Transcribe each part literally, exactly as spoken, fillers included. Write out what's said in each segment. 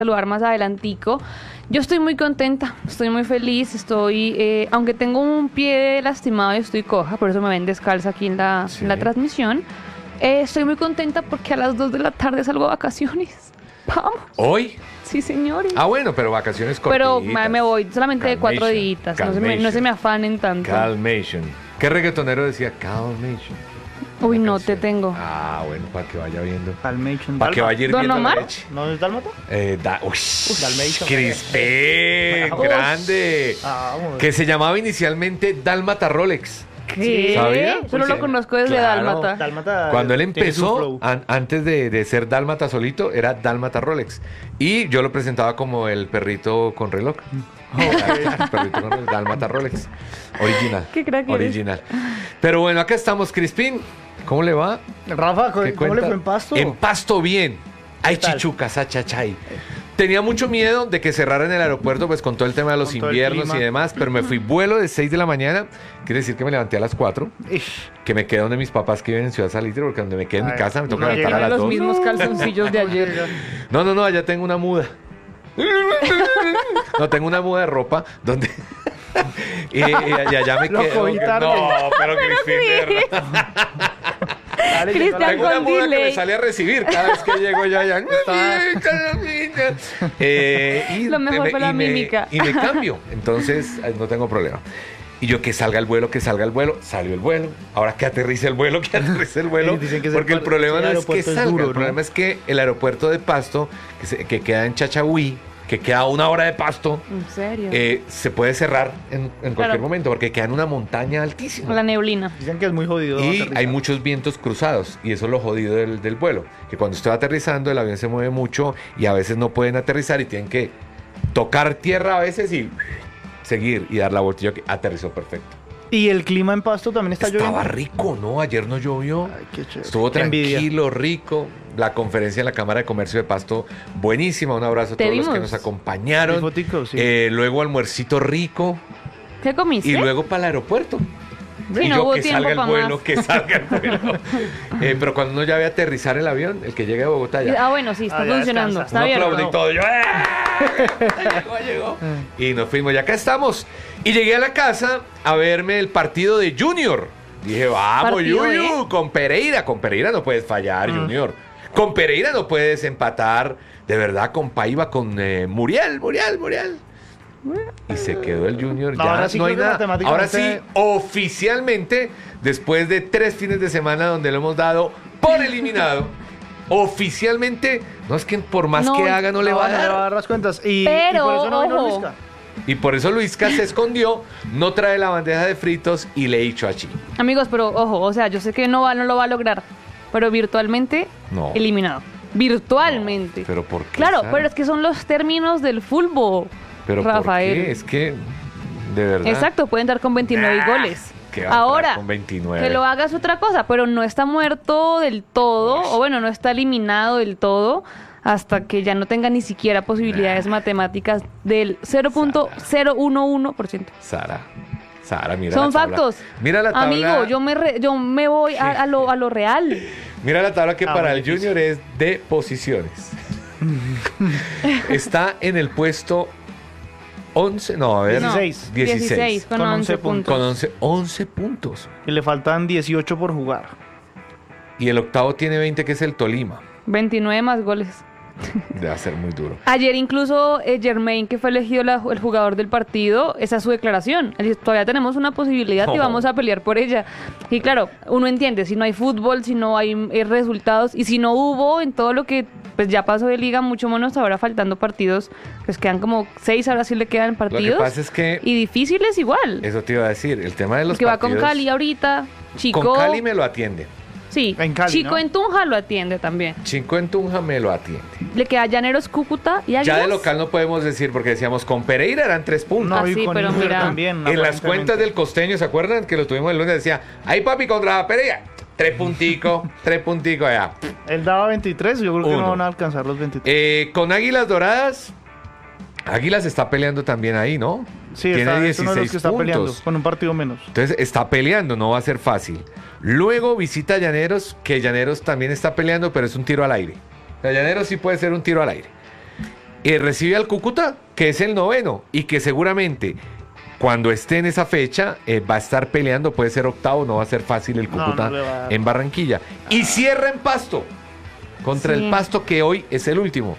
saludar más adelantico. Yo estoy muy contenta, estoy muy feliz, estoy, eh, aunque tengo un pie lastimado y estoy coja, por eso me ven descalza aquí en la, Sí. en la transmisión. Eh, estoy muy contenta porque a las dos de la tarde salgo de vacaciones. Vamos. ¿Hoy? Sí, señores. Ah, bueno, pero vacaciones cortitas. Pero ma- me voy solamente de cuatro Calmation, días. No se, me, no se me afanen tanto. Calmation. ¿Qué reggaetonero decía Calmation? Uy, La no canción. te tengo. Ah, bueno, para que vaya viendo. Dalmatian. Para que Dalma- vaya ¿Don hirviendo la Omar? leche. ¿No es Dálmata? Eh, da, uy, Dalmatian. Crispé, Uy. grande. Ah, vamos. Que se llamaba inicialmente Dálmata Rolex. ¿Qué? ¿Sabía? Solo Sí. lo conozco desde Claro. Dálmata. Dálmata. Cuando él tiene su empezó, flow. an- antes de, de ser Dálmata solito, era Dálmata Rolex. Y yo lo presentaba como el perrito con reloj. El perrito con reloj, Dálmata Rolex. Original. Qué crack eres. Original. Pero bueno, acá estamos, Crispín. ¿Cómo le va? Rafa, ¿cómo ¿Qué le cuenta? fue en Pasto? En Pasto bien. Hay tal? chichucas, achachay. Tenía mucho miedo de que cerraran el aeropuerto, pues con todo el tema de los Con todo el inviernos clima. y demás, pero me fui vuelo de seis de la mañana, quiere decir que me levanté a las cuatro, Ish. que me quedé donde mis papás que viven en Ciudad Salitre, porque donde me quedé en mi Ay, casa me toca no levantar a llegan las Los dos. mismos calzoncillos de ayer. No, no, no, allá tengo una muda. No, tengo una muda de ropa donde... y, y allá me Lo quedo... cogí tarde. No, pero Crispín, de verdad. Dale, Cristian, llegó la- Tengo una con muda que me delay. sale a recibir cada vez que llego yo allá. Eh, y Lo mejor me- fue la y me- mímica. Y me cambio, entonces eh, no tengo problema. Y yo que salga el vuelo, que salga el vuelo, salió el vuelo. Ahora que aterrice el vuelo, que aterrice el vuelo. Sí, dicen que ese Porque el par- problema ese no es que aeropuerto es salga, duro, el ¿no? problema es que el aeropuerto de Pasto, que, se- que queda en Chachahuí, que queda a una hora de Pasto, En serio. eh, se puede cerrar en, en cualquier Claro. momento, porque queda en una montaña altísima. La neblina. Dicen que es muy jodido. Y aterrizar. hay muchos vientos cruzados y eso es lo jodido del, del vuelo, que cuando usted va aterrizando el avión se mueve mucho y a veces no pueden aterrizar y tienen que tocar tierra a veces y seguir y dar la vuelta. Yo que aterrizó perfecto. Y el clima en Pasto también está lloviendo. Estaba rico, ¿no? Ayer no llovió. Ay, qué chévere. Estuvo Qué envidia. tranquilo, rico. La conferencia en la Cámara de Comercio de Pasto, buenísima. Un abrazo a Te todos los que vimos. nos acompañaron. Vi foticos, sí. Eh, luego almuercito rico ¿Qué comiste? y luego para el aeropuerto. Sí, y no yo hubo que tiempo salga el pa' vuelo, más. que salga el vuelo. Eh, pero cuando uno ya ve aterrizar el avión, el que llegue a Bogotá ya. Ah, bueno, sí, está Ah, ya funcionando. descansa. Está Uno bien. aplaude y no. todo. Yo, ¡eh! llegó, llegó. Y nos fuimos, y acá estamos. Y llegué a la casa a verme el partido de Junior. Dije, vamos, ¿Partido Yuyu, de? con Pereira. Con Pereira no puedes fallar, Mm. Junior. Con Pereira no puedes empatar. De verdad, con Paiva, con eh, Muriel, Muriel, Muriel. Y se quedó el Junior. No, Ya ahora sí no hay creo que nada. Ahora sí, matemáticamente- oficialmente, después de tres fines de semana donde lo hemos dado por eliminado, oficialmente, no es que por más No, que haga no le va a No, no le va a dar. dar las cuentas. Y, Pero, y por eso no vino ojo. Luisca. Y por eso Luisca se escondió, no trae la bandeja de fritos y le hizo a Chi. Amigos, pero ojo, o sea, yo sé que no, va, no lo va a lograr, pero virtualmente No. eliminado. Virtualmente. ¿Pero por qué? Claro, Sara? pero es que son los términos del fútbol, ¿Pero por Rafael. qué? Es que, de verdad. Exacto, pueden dar con veintinueve Nah, goles. que va a entrar Ahora, con veintinueve. que lo haga es otra cosa, pero no está muerto del todo, Uy. o bueno, no está eliminado del todo, hasta que ya no tenga ni siquiera posibilidades matemáticas del cero punto cero uno uno por ciento. Sara, Sara, mira Son la tabla. factos. Mira la tabla. Amigo, yo me, re- yo me voy a, a lo, a lo real. Mira la tabla que Ah, para muy el difícil. Junior es de posiciones. Está en el puesto once, no, a ver. No, dieciséis. dieciséis. con, Con once once puntos. Con once, once puntos. Y le faltan dieciocho por jugar. Y el octavo tiene veinte, que es el Tolima. veintinueve más goles. Debe ser muy duro. Ayer incluso eh, Germain, que fue elegido la- el jugador del partido, esa es su declaración. Él dice, todavía tenemos una posibilidad y Oh. vamos a pelear por ella. Y claro, uno entiende, si no hay fútbol, si no hay eh, resultados y si no hubo en todo lo que pues ya pasó de liga, mucho menos ahora faltando partidos, pues quedan como seis, ahora sí le quedan partidos. pasa es que- Y difíciles igual. Eso te iba a decir. El tema de los Que va con partidos. Cali ahorita, Chico. Con Cali me lo atiende. Sí, En Cali, Chico ¿no? en Tunja lo atiende también. Chico en Tunja me lo atiende. Le queda Llaneros, Cúcuta y Ya Águilas. de local no podemos decir, porque decíamos, con Pereira eran tres puntos. Ah, y sí, con pero Inter mira. también. En las aparentemente. cuentas del costeño, ¿se acuerdan? Que lo tuvimos el lunes, decía, ay papi, contra Pereira, tres punticos, tres punticos allá. Él daba veintitrés, yo creo que Uno. no van a alcanzar los veintitrés. Eh, con Águilas Doradas, Águilas está peleando también ahí, ¿no? Sí, Tiene está, es uno de los dieciséis que está peleando, puntos. con un partido menos. Entonces está peleando, no va a ser fácil. Luego visita a Llaneros, que Llaneros también está peleando, pero es un tiro al aire. O sea, Llaneros sí puede ser un tiro al aire. eh, recibe al Cúcuta, que es el noveno, y que seguramente cuando esté en esa fecha eh, va a estar peleando, puede ser octavo, no va a ser fácil el Cúcuta No, no le va a dar. en Barranquilla. Y cierra en Pasto, contra Sí. el Pasto, que hoy es el último.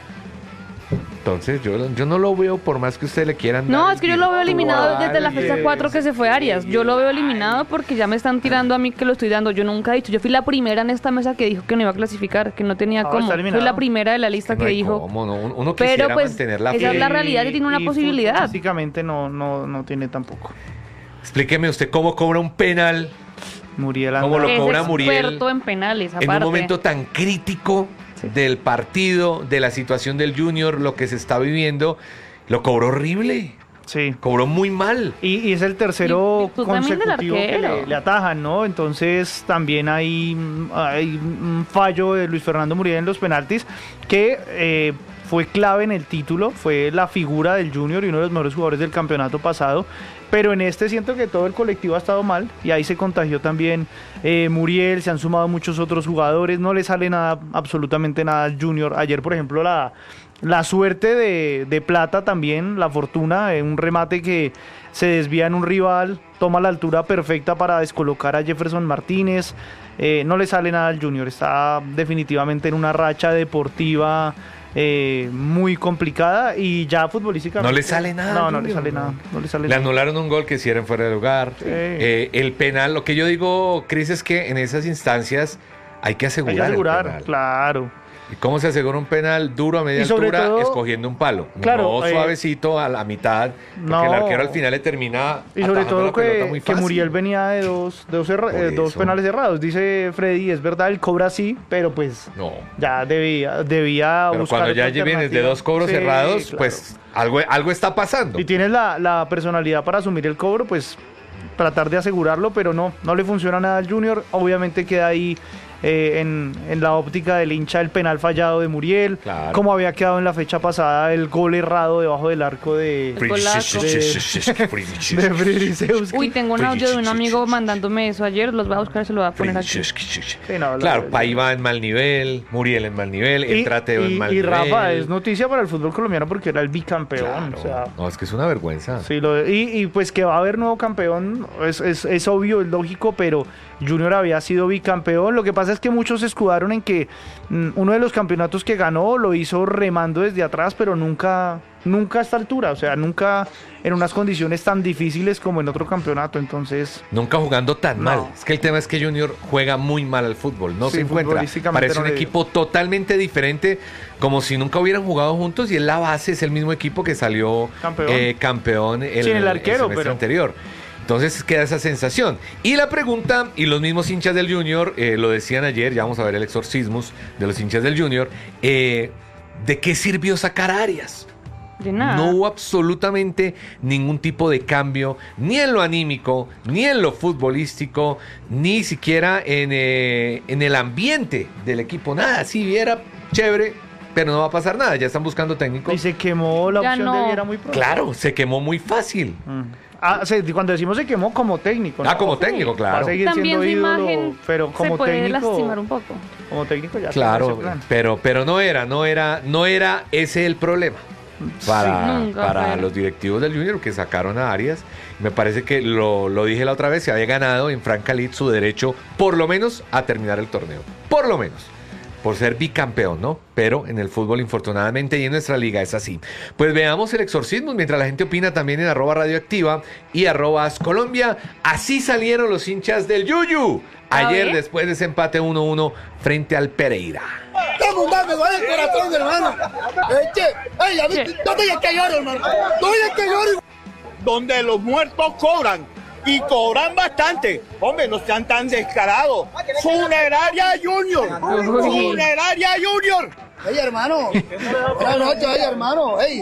Entonces, yo, yo no lo veo por más que ustedes le quieran No, dar es que yo lo veo eliminado virtual, desde la fecha y- cuatro que se fue Arias. Yo lo veo eliminado porque ya me están tirando a mí que lo estoy dando. Yo nunca he dicho, yo fui la primera en esta mesa que dijo que no iba a clasificar, que no tenía Ah, cómo. está Fui eliminado. la primera de la lista No que hay dijo. cómo, no, uno uno Pero, quisiera pues, mantener la esa es fe. la realidad y tiene una posibilidad. Básicamente no, no, no tiene tampoco. Explíqueme usted cómo cobra un penal Muriel ¿Cómo lo anda- Es cobra Muriel experto en penales, aparte. en un momento tan crítico Sí. del partido, de la situación del Junior, lo que se está viviendo. Lo cobró horrible, Sí. cobró muy mal. Y, y es el tercero Y virtud también del consecutivo que arquero. le, le atajan, ¿no? Entonces también hay, hay un fallo de Luis Fernando Muriel en los penaltis que eh, fue clave en el título, fue la figura del Junior y uno de los mejores jugadores del campeonato pasado. Pero en este siento que todo el colectivo ha estado mal y ahí se contagió también eh, Muriel, se han sumado muchos otros jugadores, no le sale nada, absolutamente nada al Junior. Ayer, por ejemplo, la, la suerte de, de Plata también, la fortuna, eh, un remate que se desvía en un rival, toma la altura perfecta para descolocar a Jefferson Martínez. Eh, no le sale nada al Junior, está definitivamente en una racha deportiva eh, muy complicada y ya futbolísticamente. No le sale nada No, al no le Junior, sale no. nada. No le sale Le nada. anularon un gol que hicieron fuera de lugar. Sí. Eh, el penal, lo que yo digo, Cris, es que en esas instancias hay que Hay asegurar, que asegurar, el penal. claro. ¿Y cómo se asegura un penal duro a media Y sobre altura? todo- Escogiendo un palo. Claro, no eh, suavecito a la mitad, porque no. el arquero al final le termina Y sobre atajando todo la pelota que, muy que fácil. Muriel venía de dos, de dos, erra- Por eh, dos eso. penales cerrados. Dice Freddy, es verdad, el cobra sí, pero pues No. ya debía, debía Pero buscar cuando ya otra vienes de alternativa. dos cobros Sí, cerrados, claro. pues algo, algo está pasando. Y tienes la, la personalidad para asumir el cobro, pues tratar de asegurarlo, pero no, no le funciona nada al Junior. Obviamente queda ahí eh, en, en la óptica del hincha el penal fallado de Muriel, Claro. como había quedado en la fecha pasada el gol errado debajo del arco de, de Fridrisewski. Uy, tengo un audio de un amigo mandándome eso ayer, los voy a buscar y se lo voy a poner aquí. Sí, no, la- Claro, Paiva en mal nivel, Muriel en mal nivel, el Y, Trateo en y- mal y nivel. Rafa, es noticia para el fútbol colombiano porque era el bicampeón. Claro. O sea, No, es que es una vergüenza. sí, lo- y, y pues que va a haber nuevo campeón, es, es, es obvio, es lógico, pero Junior había sido bicampeón. Lo que pasa es que muchos se escudaron en que mm, uno de los campeonatos que ganó lo hizo remando desde atrás, pero nunca, nunca a esta altura, o sea, nunca en unas condiciones tan difíciles como en otro campeonato. Entonces, Nunca jugando tan No. mal. Es que el tema es que Junior juega muy mal al fútbol. No Sí, se encuentra. futbolísticamente Parece no un le- equipo totalmente diferente, como si nunca hubieran jugado juntos. Y es la base, es el mismo equipo que salió Campeón. eh, campeón el, Sí, el arquero, semestre pero- anterior. Entonces queda esa sensación. Y la pregunta, y los mismos hinchas del Junior eh, lo decían ayer, ya vamos a ver el exorcismus de los hinchas del Junior, eh, ¿de qué sirvió sacar a Arias? De nada. No hubo absolutamente ningún tipo de cambio, ni en lo anímico, ni en lo futbolístico, ni siquiera en, eh, en el ambiente del equipo. Nada, si era chévere, pero no va a pasar nada. Ya están buscando técnico. y se quemó la Ya opción no. de Viera muy pronto. Claro, se quemó muy fácil. Mm. Ah, se- cuando decimos se quemó como técnico. Ah, ¿no? como técnico, Va a claro. seguir También siendo su ídolo, imagen pero como se puede técnico, lastimar un poco. como técnico ya Claro, tiene ese plan. pero, pero no era, no era, no era ese el problema para, Sí, nunca para fue. los directivos del Junior que sacaron a Arias. Me parece que lo, lo dije la otra vez, se había ganado en Franca Lid su derecho, por lo menos, a terminar el torneo. Por lo menos. Por ser bicampeón, ¿no? Pero en el fútbol, infortunadamente, y en nuestra liga es así. Pues veamos el exorcismo, mientras la gente opina también en arroba radioactiva y arroba Ascolombia. Así salieron los hinchas del Yuyu. A Ayer, ver. después de ese empate uno uno frente al Pereira. Estamos dando, me duele el corazón, hermano. Eche, ey, a mí, Che. no te digas que lloro, hermano. No digas que lloro. Donde los muertos cobran. Y cobran bastante. Hombre, no sean tan descarados. Funeraria Junior. Funeraria Junior. Ey, hermano. Buenas noches, ey, hermano. Ey.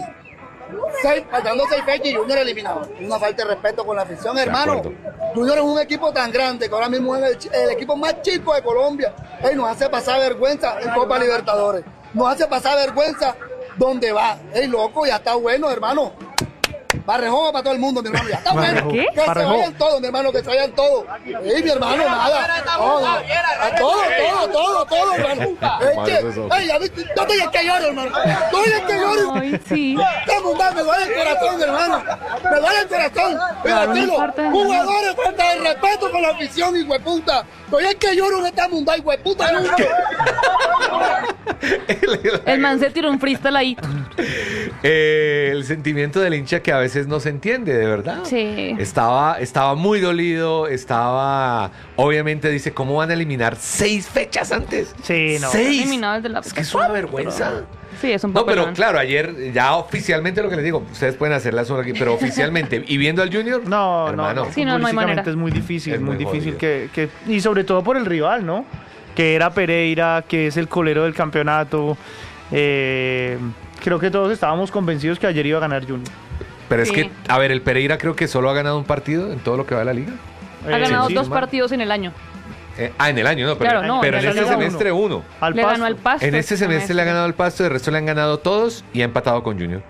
Seis, faltando seis fechas y Junior eliminado. Una falta de respeto con la afición, hermano. acuerdo. Junior es un equipo tan grande que ahora mismo es el, chi- el equipo más chico de Colombia. Ey, nos hace pasar vergüenza en Copa Libertadores. Nos hace pasar vergüenza donde va. Ey, loco, ya está bueno, hermano. Parrejón para todo el mundo, mi hermano. Ya está bueno. ¿Qué? Que Parrejón. se vayan todos, mi hermano, que se vayan todos. Ey, mi hermano, nada. Todo, a todo, todo, todo, todo, hermano. Es que, ey, ya viste, no te digas que lloro, hermano. No digas que lloro. Ay, sí. Esta mundad me duele el corazón, hermano. Me duele el corazón. Claro, Mira, no tío, parte de jugadores falta de respeto con la afición, hijo de puta. No es que lloro en esta mundad, hijo de puta, nunca. El man se tiró un freestyle ahí. Eh, el sentimiento del hincha que a veces no se entiende, de verdad. Sí. Estaba, estaba muy dolido, estaba... Obviamente dice, ¿cómo van a eliminar seis fechas antes? Sí, no. Seis. Eliminados de la- Es que es una vergüenza. Sí, es un No, papelón. pero claro, ayer ya oficialmente lo que les digo, ustedes pueden hacer la zona aquí, pero oficialmente, y viendo al Junior, No, hermano, no, Sí, no, no hay futbolísticamente manera. es muy difícil, Es muy, muy difícil jodido. que, que... Y sobre todo por el rival, ¿no? Que era Pereira, que es el colero del campeonato. Eh, creo que todos estábamos convencidos que ayer iba a ganar Junior. pero es Sí. que, a ver, el Pereira creo que solo ha ganado un partido en todo lo que va de la liga. Ha Eh, ganado sí, dos sí, partidos en el año. Eh, ah, en el año, no, pero, Claro, no, pero en en la este Liga semestre uno. Al Le Pasto. ganó al Pasto. En este semestre le ha semestre. ganado el Pasto, de resto le han ganado todos y ha empatado con Junior.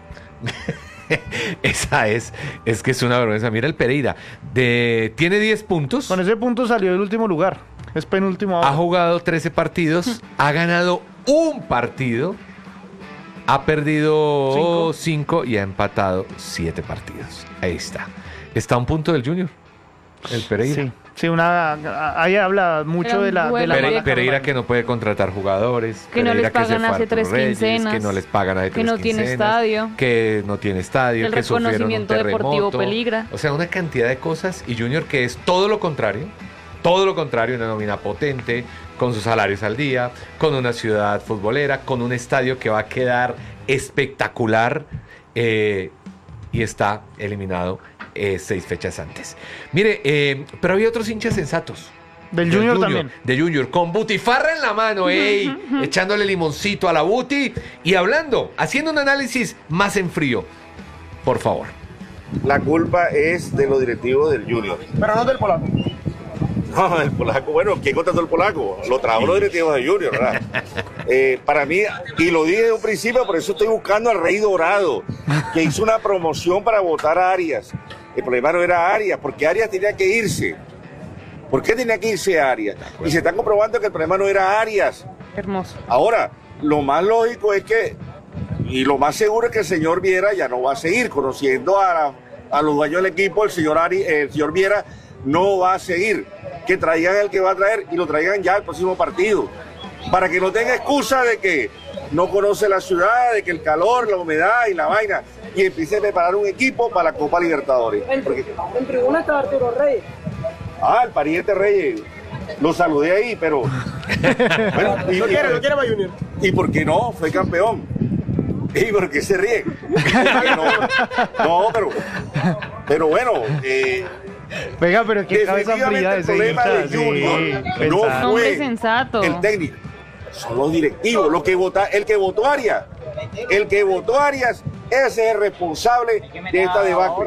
Esa es, es que es una vergüenza. Mira el Pereira, de, tiene diez puntos, Con ese punto salió del último lugar. Es penúltimo ha ahora. jugado trece partidos, ha ganado un partido, ha perdido cinco y ha empatado siete partidos. Ahí está. Está a un punto del Junior, el Pereira. Sí, sí, una, ahí habla mucho Era un de la, de duelo la Pere- directo. Pereira que no puede contratar jugadores, Que no Pereira les pagan se fue a hace tres Arturo Reyes, quincenas, que no les pagan hace que tres no tiene quincenas, estadio, que no tiene estadio, el que sufrieron un reconocimiento deportivo terremoto, peligra. o sea, una cantidad de cosas, y Junior que es todo lo contrario, todo lo contrario, una nómina potente, con sus salarios al día, con una ciudad futbolera, con un estadio que va a quedar espectacular, eh, y está eliminado eh, seis fechas antes. Mire, eh, pero había otros hinchas sensatos. Del Junior también. De Junior, con butifarra en la mano, ey, echándole limoncito a la buti y hablando, haciendo un análisis más en frío. Por favor. La culpa es de los directivos del Junior. Pero no del polaco. No, el polaco, bueno, ¿quién contrató al polaco? Lo trajo los directivos de Junior, ¿verdad? Eh, para mí, y lo dije desde un principio, por eso estoy buscando al Rey Dorado, que hizo una promoción para votar a Arias. El problema no era Arias, porque Arias tenía que irse. ¿Por qué tenía que irse Arias? Y se está comprobando que el problema no era Arias. Hermoso. Ahora, lo más lógico es que, y lo más seguro es que el señor Viera ya no va a seguir, conociendo a, la- a los dueños del equipo, el señor, Ari, el señor Viera no va a seguir. Que traigan el que va a traer y lo traigan ya al próximo partido. Para que no tenga excusa de que no conoce la ciudad, de que el calor, la humedad y la vaina, y empiece a preparar un equipo para la Copa Libertadores. Porque- En tribuna está Arturo Reyes. ah, el pariente Reyes, lo saludé ahí, pero... bueno, y, Lo y- quiere, lo quiere para Junior. ¿Y por qué no? Fue campeón. ¿Y por qué se ríe? No, no, pero, pero bueno, eh, Venga, pero qué cabeza fría definitivamente de el ese problema hincha. de Junior Sí, no pensar. Hombre fue sensato. el técnico, son los directivos, los que vota, el que votó Arias, el que votó Arias, ese es el responsable de esta debacle.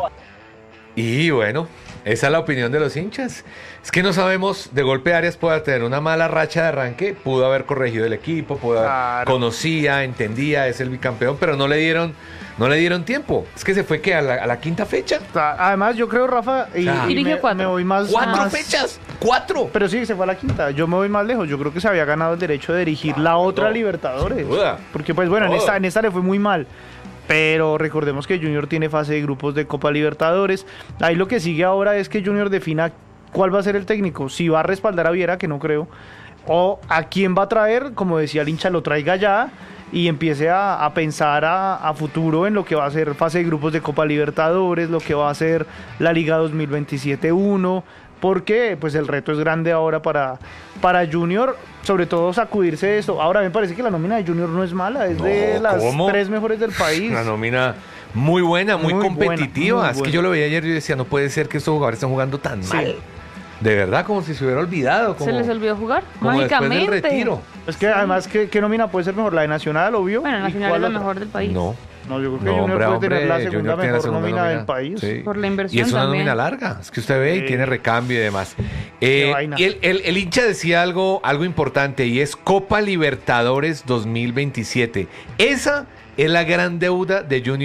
Y bueno, esa es la opinión de los hinchas. Es que no sabemos, de golpe Arias puede tener una mala racha de arranque, pudo haber corregido el equipo, pudo haber- Claro. conocía, entendía, es el bicampeón, pero no le dieron, no le dieron tiempo. Es que se fue que a la, a la quinta fecha. Además, yo creo, Rafa, y, Claro. y Dirigió me, cuatro. me voy más... ¡Cuatro más- fechas! ¡Cuatro! Pero sí, se fue a la quinta. Yo me voy más lejos. Yo creo que se había ganado el derecho de dirigir la otra No, Libertadores. sin duda. Porque, pues bueno, en Todo. esta, en esta le fue muy mal. Pero recordemos que Junior tiene fase de grupos de Copa Libertadores. Ahí lo que sigue ahora es que Junior defina cuál va a ser el técnico. Si va a respaldar a Viera, que no creo. O a quién va a traer, como decía el hincha, lo traiga ya. Y empiece a, a pensar a, a futuro en lo que va a ser fase de grupos de Copa Libertadores, lo que va a ser la Liga dos mil veintisiete uno, porque pues el reto es grande ahora para, para Junior, sobre todo sacudirse de esto. Ahora me parece que la nómina de Junior no es mala, es de No, las ¿cómo? tres mejores del país. Una nómina muy buena, muy, Muy competitiva. buena, muy es que buena. yo lo veía ayer y yo decía, no puede ser que estos jugadores estén jugando tan Sí. mal. De verdad, como si se hubiera olvidado. Como, Se les olvidó jugar. como después del Mágicamente. retiro. Es que además, ¿qué, qué nómina puede ser mejor? ¿La de Nacional, obvio? Bueno, ¿Y Nacional cuál es la otra? mejor del país. No. No, yo creo que No, Junior hombre, puede hombre, tener la Junior segunda tiene la mejor segunda nómina, nómina. del país. Sí. Por la inversión Y es una también. nómina larga. Es que usted ve y Sí. tiene recambio y demás. Qué Eh, vaina. y el, el- el hincha decía algo, algo importante y es Copa Libertadores dos mil veintisiete. Esa es la gran deuda de Junior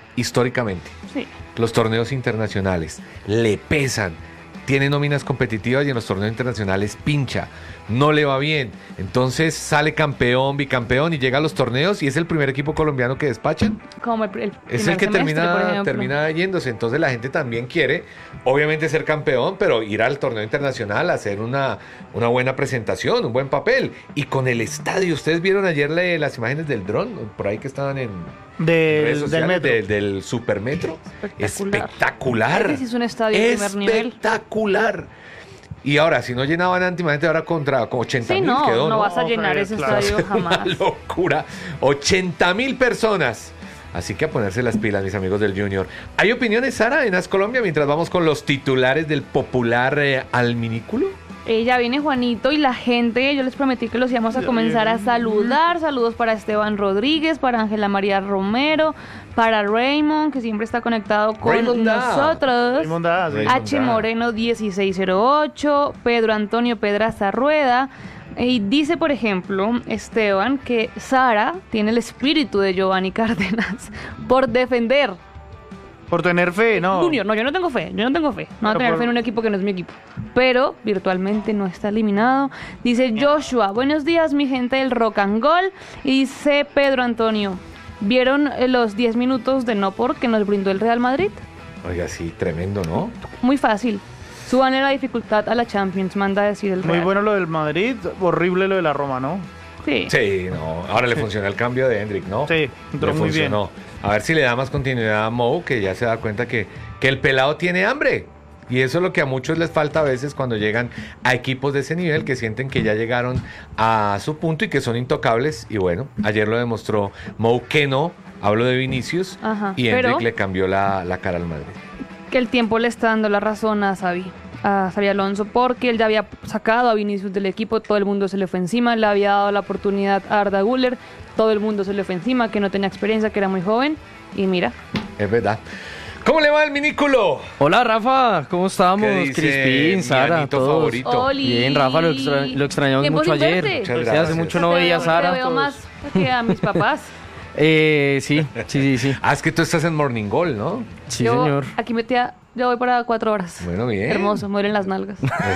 históricamente. Sí. Los torneos internacionales le pesan, tiene nóminas competitivas y en los torneos internacionales pincha, no le va bien. Entonces sale campeón, bicampeón y llega a los torneos y es el primer equipo colombiano que despachan. Como el, el Es primer el que semestre, por termina, ejemplo. termina yéndose. Entonces la gente también quiere, obviamente, ser campeón, pero ir al torneo internacional, hacer una, una buena presentación, un buen papel. Y con el estadio, ustedes vieron ayer le- las imágenes del dron, por ahí que estaban en redes Del, del sociales, metro. del, del supermetro. Espectacular. Espectacular. Ese sí es un estadio de primer nivel. Espectacular. Y ahora, si no llenaban antes, ahora contra con ochenta Sí, mil no, quedó, no ¿no? vas a No, llenar Javier, ese claro. estadio jamás. Una locura. ochenta mil personas. Así que a ponerse las pilas, mis amigos del Junior. ¿Hay opiniones, Sara, en As Colombia, mientras vamos con los titulares del popular eh, Alminículo? Eh, ya viene Juanito y la gente, yo les prometí que los íbamos a comenzar a saludar. Saludos para Esteban Rodríguez, para Ángela María Romero, para Raymond, que siempre está conectado con Raymond Da. nosotros. Raymond Da, sí. Raymond H. Da. Moreno dieciséis cero ocho, Pedro Antonio Pedraza Rueda. Y dice, por ejemplo, Esteban, que Sara tiene el espíritu de Giovanni Cárdenas por defender. Por tener fe, no. Junior, no, yo no tengo fe, yo no tengo fe. No voy a Pero tener por- fe en un equipo que no es mi equipo. Pero virtualmente no está eliminado. Dice Joshua, buenos días mi gente del Rock and Gold. Y dice Pedro Antonio, ¿vieron eh, los diez minutos de no por que nos brindó el Real Madrid? Oiga, sí, tremendo, ¿no? Muy fácil. Suban la dificultad a la Champions, manda a decir el Real. Muy bueno lo del Madrid, horrible lo de la Roma, ¿no? Sí. Sí, no. Ahora le funciona el cambio de Hendrik, ¿no? Sí, entró le muy bien. funcionó. A ver si le da más continuidad a Mou, que ya se da cuenta que, que el pelado tiene hambre. Y eso es lo que a muchos les falta a veces cuando llegan a equipos de ese nivel, que sienten que ya llegaron a su punto y que son intocables. Y bueno, ayer lo demostró Mou que no. Hablo de Vinicius. Ajá, y Hendrik pero- le cambió la, la cara al Madrid. Que el tiempo le está dando la razón a Xavi, a Xavi Alonso, porque él ya había sacado a Vinicius del equipo, todo el mundo se le fue encima, le había dado la oportunidad a Arda Güler, todo el mundo se le fue encima, que no tenía experiencia, que era muy joven, y mira, Es verdad. ¿Cómo le va el minicúlo? Hola Rafa, ¿cómo estamos? ¿Qué dice Crispín, mi Sara, Anito todos. favorito? Oli. Bien, Rafa, lo, extra- lo extrañamos Tiempo mucho sin ayer. verte. Muchas Sí, gracias. hace mucho no Te veía a veo- Sara. Te veo más que a mis papás. Eh, sí, sí, sí, sí. Ah, es que tú estás en Morning Goal, ¿no? Sí, Yo señor. Aquí metía, yo voy para cuatro horas. Bueno, bien. Hermoso, mueren las nalgas.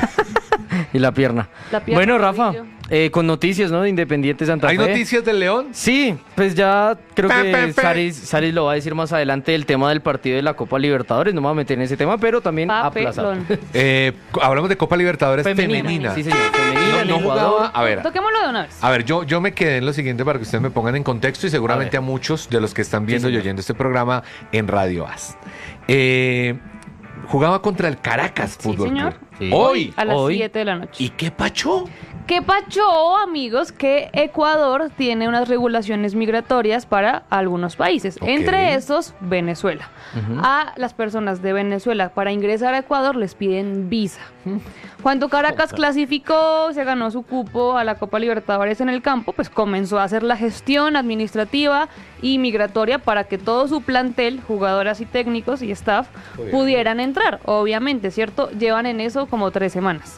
Y la pierna. La pierna, bueno, el Rafa, tobillo. eh, con noticias, ¿no? De Independiente Santa ¿Hay Fe. noticias del León? Sí, pues ya creo Pe, que pe, pe. Saris, Saris lo va a decir más adelante el tema del partido de la Copa Libertadores. No me voy a meter en ese tema, pero también aplazado. Papelón. Eh, hablamos de Copa Libertadores femenina. Femenina. Sí, señor. Femenina, No, no en Ecuador. jugaba. A ver, Toquémoslo de una vez. a ver, yo, yo me quedé en lo siguiente para que ustedes me pongan en contexto y seguramente A a, ver. muchos de los que están viendo y señor. oyendo este programa en Radio As. Eh, jugaba contra el Caracas Sí, Fútbol señor. Club. Sí. Hoy. A las Hoy. siete de la noche. ¿Y qué pacho? ¿Qué pacho, amigos? Que Ecuador tiene unas regulaciones migratorias para algunos países, Ok. entre estos Venezuela. A las personas de Venezuela para ingresar a Ecuador les piden visa. Cuando Caracas clasificó, se ganó su cupo a la Copa Libertadores en el campo, pues comenzó a hacer la gestión administrativa y migratoria para que todo su plantel, jugadoras y técnicos y staff, Muy bien. pudieran entrar. Obviamente, ¿cierto? Llevan en eso como tres semanas.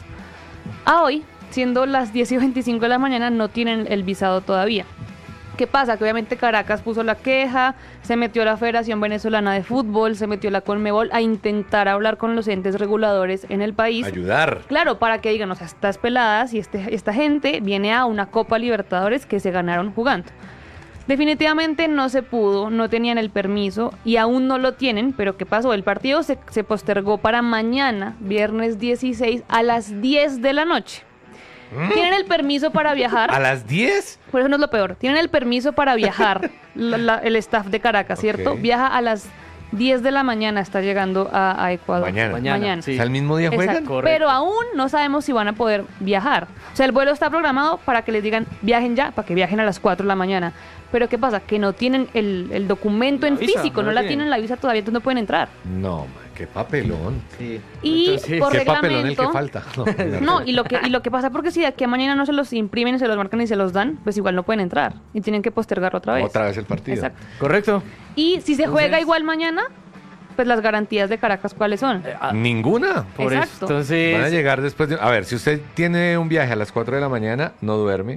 A hoy, siendo las diez y veinticinco de la mañana, no tienen el visado todavía. ¿Qué pasa? Que obviamente Caracas puso la queja, se metió la Federación Venezolana de Fútbol, se metió la Conmebol a intentar hablar con los entes reguladores en el país. Ayudar. Claro, para que digan, o sea, estas peladas y este, esta gente viene a una Copa Libertadores que se ganaron jugando. Definitivamente no se pudo, no tenían el permiso y aún no lo tienen, pero ¿qué pasó? El partido se, se postergó para mañana, viernes dieciséis, a las diez de la noche. Tienen el permiso para viajar. ¿A las diez? Por eso no es lo peor. Tienen el permiso para viajar, la- la- el staff de Caracas, ¿cierto? Ok. Viaja a las diez de la mañana, está llegando a, a Ecuador. Mañana. Mañana, sí. O sea, ¿al mismo día juegan? Exacto. Correcto. Pero aún no sabemos si van a poder viajar. O sea, el vuelo está programado para que les digan viajen ya, para que viajen a las cuatro de la mañana. Pero ¿qué pasa? Que no tienen el, el documento La en visa, físico, no no la la tienen. tienen la visa todavía, entonces no pueden entrar. No, man, qué papelón. Sí. Y Entonces, por Qué papelón el que reglamento- falta. No, No, y lo que y lo que pasa porque si de aquí a mañana no se los imprimen y se los marcan y se los dan, pues igual no pueden entrar y tienen que postergarlo otra vez. Otra vez el partido. Exacto. Correcto. Y si se juega Entonces- igual mañana, pues las garantías de Caracas ¿cuáles son? Eh, ah, Ninguna. por eso. Exacto. Entonces, Van a llegar después de... A ver, si usted tiene un viaje a las cuatro de la mañana, no duerme.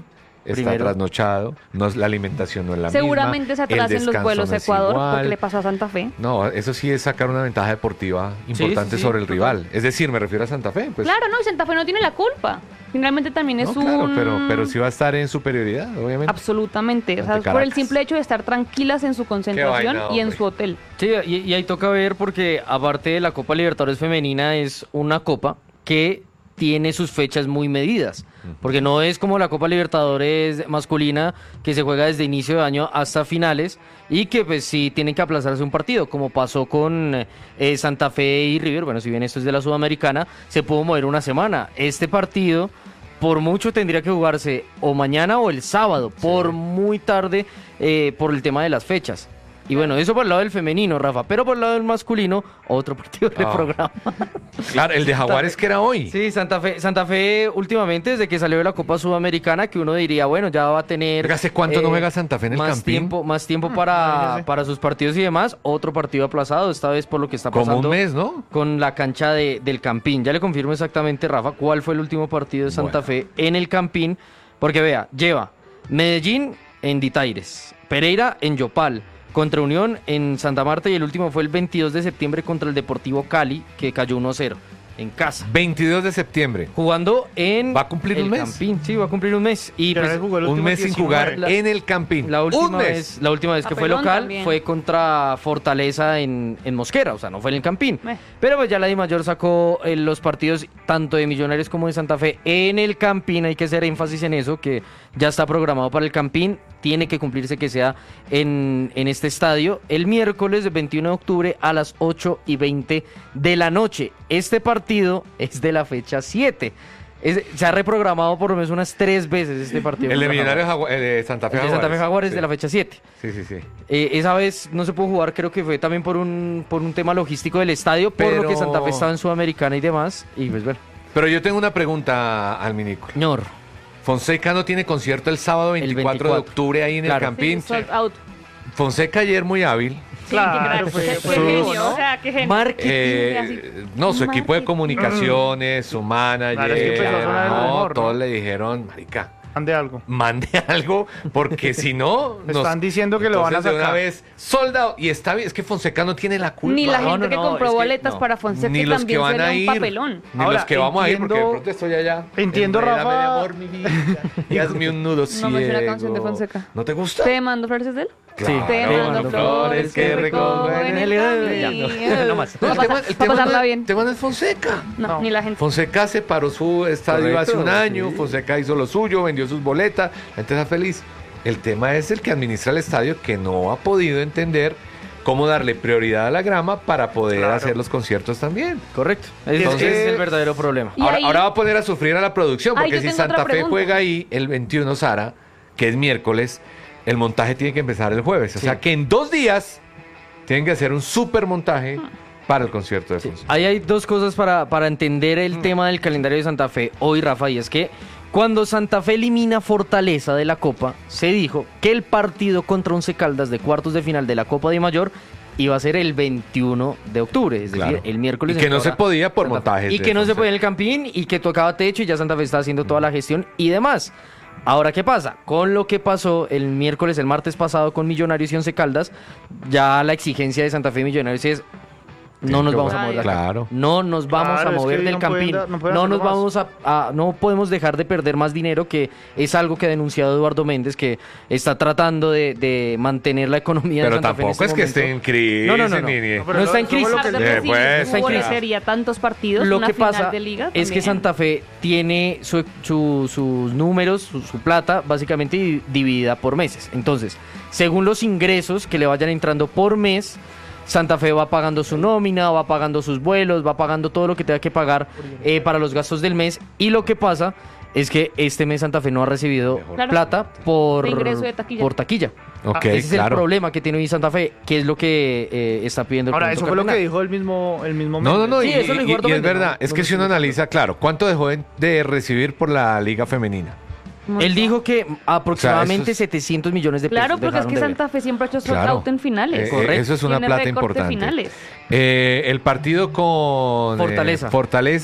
está Primero. trasnochado, no, es- la alimentación no es la Seguramente misma. se atrasen el los descanso vuelos no a es Ecuador igual. porque le pasó a Santa Fe. No, eso sí es sacar una ventaja deportiva importante sí, sí, sobre el total. rival. Es decir, me refiero a Santa Fe. Pues, Claro, no, y Santa Fe no tiene la culpa. Finalmente también es no, claro, un... pero, pero sí va a estar en superioridad, obviamente. Absolutamente. O sea, Ante por el Caracas. simple hecho de estar tranquilas en su concentración vaina, y en hombre. su hotel. Sí, y, y ahí toca ver porque aparte de la Copa Libertadores Femenina es una copa que tiene sus fechas muy medidas, porque no es como la Copa Libertadores masculina que se juega desde inicio de año hasta finales y que pues sí tienen que aplazarse un partido, como pasó con eh, Santa Fe y River. Bueno, si bien esto es de la Sudamericana, se pudo mover una semana. Este partido por mucho tendría que jugarse o mañana o el sábado, por muy tarde eh, por el tema de las fechas. Y bueno, eso por el lado del femenino, Rafa, pero por el lado del masculino, otro partido de Ah. programa. Claro, el de Jaguares que era hoy. Sí, Santa Fe, Santa Fe últimamente, desde que salió de la Copa Sudamericana, que uno diría, bueno, ya va a tener... Oiga, ¿hace cuánto no juega Santa Fe en el más Campín? Tiempo, más tiempo para, imagínese. para sus partidos y demás. Otro partido aplazado, esta vez por lo que está Como pasando un mes, ¿no? con la cancha de, del Campín. Ya le confirmo exactamente, Rafa, cuál fue el último partido de Santa Bueno. Fe en el Campín, porque vea, lleva Medellín en Ditaires, Pereira en Yopal, contra Unión en Santa Marta y el último fue el veintidós de septiembre contra el Deportivo Cali, que cayó uno cero en casa. veintidós de septiembre. Jugando en ¿Va a cumplir el un mes? Campín, sí, va a cumplir un mes. Y Ya pues, se jugó el Un último mes sin diecinueve. jugar en el Campín. la un última mes. vez, la última vez que fue Papelón local también. fue contra Fortaleza en, en Mosquera, o sea, no fue en el Campín. Eh. Pero pues ya la Dimayor sacó eh, los partidos tanto de Millonarios como de Santa Fe en el Campín. Hay que hacer énfasis en eso, que ya está programado para el Campín. Tiene que cumplirse que sea en, en este estadio el miércoles veintiuno de octubre a las ocho y veinte de la noche. Este partido es de la fecha siete. Es- se ha reprogramado por lo menos unas tres veces este partido. El de contra Millonarios, Jaguares. Jagua- el de Santa Fe El de Santa Fe Jaguares sí. de la fecha siete. Sí, sí, sí. Eh, esa vez no se pudo jugar, creo que fue también por un, por un tema logístico del estadio, por lo Pero- que Santa Fe estaba en Sudamericana y demás. Y pues bueno, Pero yo tengo una pregunta al Minico. señor. Fonseca no tiene concierto el sábado El veinticuatro de veinticuatro. octubre ahí en Claro. el Campín. Sí, sold out. Fonseca ayer muy hábil. Claro, Sí, fue- qué, fue qué vivo, genio, ¿no? o sea, qué genio. Marketing. Eh, no, su equipo de Marketing. comunicaciones, su manager, Claro, es que empezó a sonar el no, rumor, ¿no? todos le dijeron, marica, Ande algo. mande algo, porque si no... Me están diciendo que lo van a Entonces, de una sacar. vez, soldado, y está bien, es que Fonseca no tiene la culpa. Ni la No, gente no, que no, compró es que boletas no. para Fonseca Ni los que también van sería a un ir, papelón. ni Ahora, los que vamos a ir, porque de entiendo- pronto estoy allá. entiendo, Enrédame, Rafa- mi amor, mi vida, y hazme un nudo No me sé la ciego. canción de Fonseca. ¿No te gusta? ¿Te mando flores de él? Claro. Te mando flores que recojo en el camino. No más. No, el Va a tema, pasar- el va a tema pasarla no, bien. el tema no es Fonseca. No, No. ni la gente. Fonseca se paró su estadio Correcto, hace un año, sí. Fonseca hizo lo suyo, vendió sus boletas, la gente está feliz. El tema es el que administra el estadio que no ha podido entender cómo darle prioridad a la grama para poder Claro. hacer los conciertos también. Correcto. Ese Entonces- es el verdadero problema. Y Ahora, ahí- ahora va a poner a sufrir a la producción, Ahí porque yo si tengo Santa otra Fe pregunta. juega ahí el veintiuno, Sara, que es miércoles, el montaje tiene que empezar el jueves. O Sí. sea que en dos días tienen que hacer un super montaje para el concierto de Sí. Fonseca. Ahí hay dos cosas para, para entender el tema del calendario de Santa Fe hoy, Rafa, y es que cuando Santa Fe elimina Fortaleza de la Copa, se dijo que el partido contra Once Caldas de cuartos de final de la Copa de Mayor iba a ser el veintiuno de octubre, es Claro. decir, el miércoles. Y que en no hora se podía por Santa Fe. montajes Y de que no se Fonseca. podía en el Campín y que tocaba techo y ya Santa Fe está haciendo toda la gestión y demás. Ahora, ¿qué pasa? Con lo que pasó el miércoles, el martes pasado con Millonarios y Once Caldas, ya la exigencia de Santa Fe y Millonarios es no Tienen nos que vamos a jugar. mover de acá. Claro. No nos vamos Claro, a es mover que del no pueden Campín. da- no pueden No hacerlo nos vamos a, a- no podemos dejar de perder más dinero, que es algo que ha denunciado Eduardo Méndez, que está tratando de, de mantener la economía Pero de Santa Fe en tampoco este es que momento. esté en crisis. No, no, no, no. ni- ni- No, pero No está en eso fue crisis. lo que- A pesar de Eh, que sí, pues, hubo claro. sería tantos partidos, Lo una que final pasa de liga es que también. Santa Fe tiene su- su- sus números, su, su plata, básicamente di- dividida por meses. Entonces, según los ingresos que le vayan entrando por mes, Santa Fe va pagando su nómina, va pagando sus vuelos, va pagando todo lo que tenga que pagar eh, para los gastos del mes. Y lo que pasa es que este mes Santa Fe no ha recibido Claro. plata por De ingreso de taquilla. por taquilla. Ok, Ese es claro. el problema que tiene hoy Santa Fe, que es lo que eh, está pidiendo el Ahora, Conjunto eso fue lo que Cardenal. dijo el mismo, el mismo No, no, no, Méndez. y, Sí, eso lo y- dijo Eduardo y es Méndez, verdad, ¿no? es No que me si uno equivoco. analiza, claro, ¿cuánto dejó de, de recibir por la Liga Femenina? Muy Él bien. dijo que aproximadamente eso es- setecientos millones de pesos. Claro, porque es dejaron que de ver. Santa Fe siempre ha hecho sold Claro. out en finales. Eh, Correcto. eso es una Tiene plata récord de importante. finales. Eh, el partido con eh, Fortaleza. Fortaleza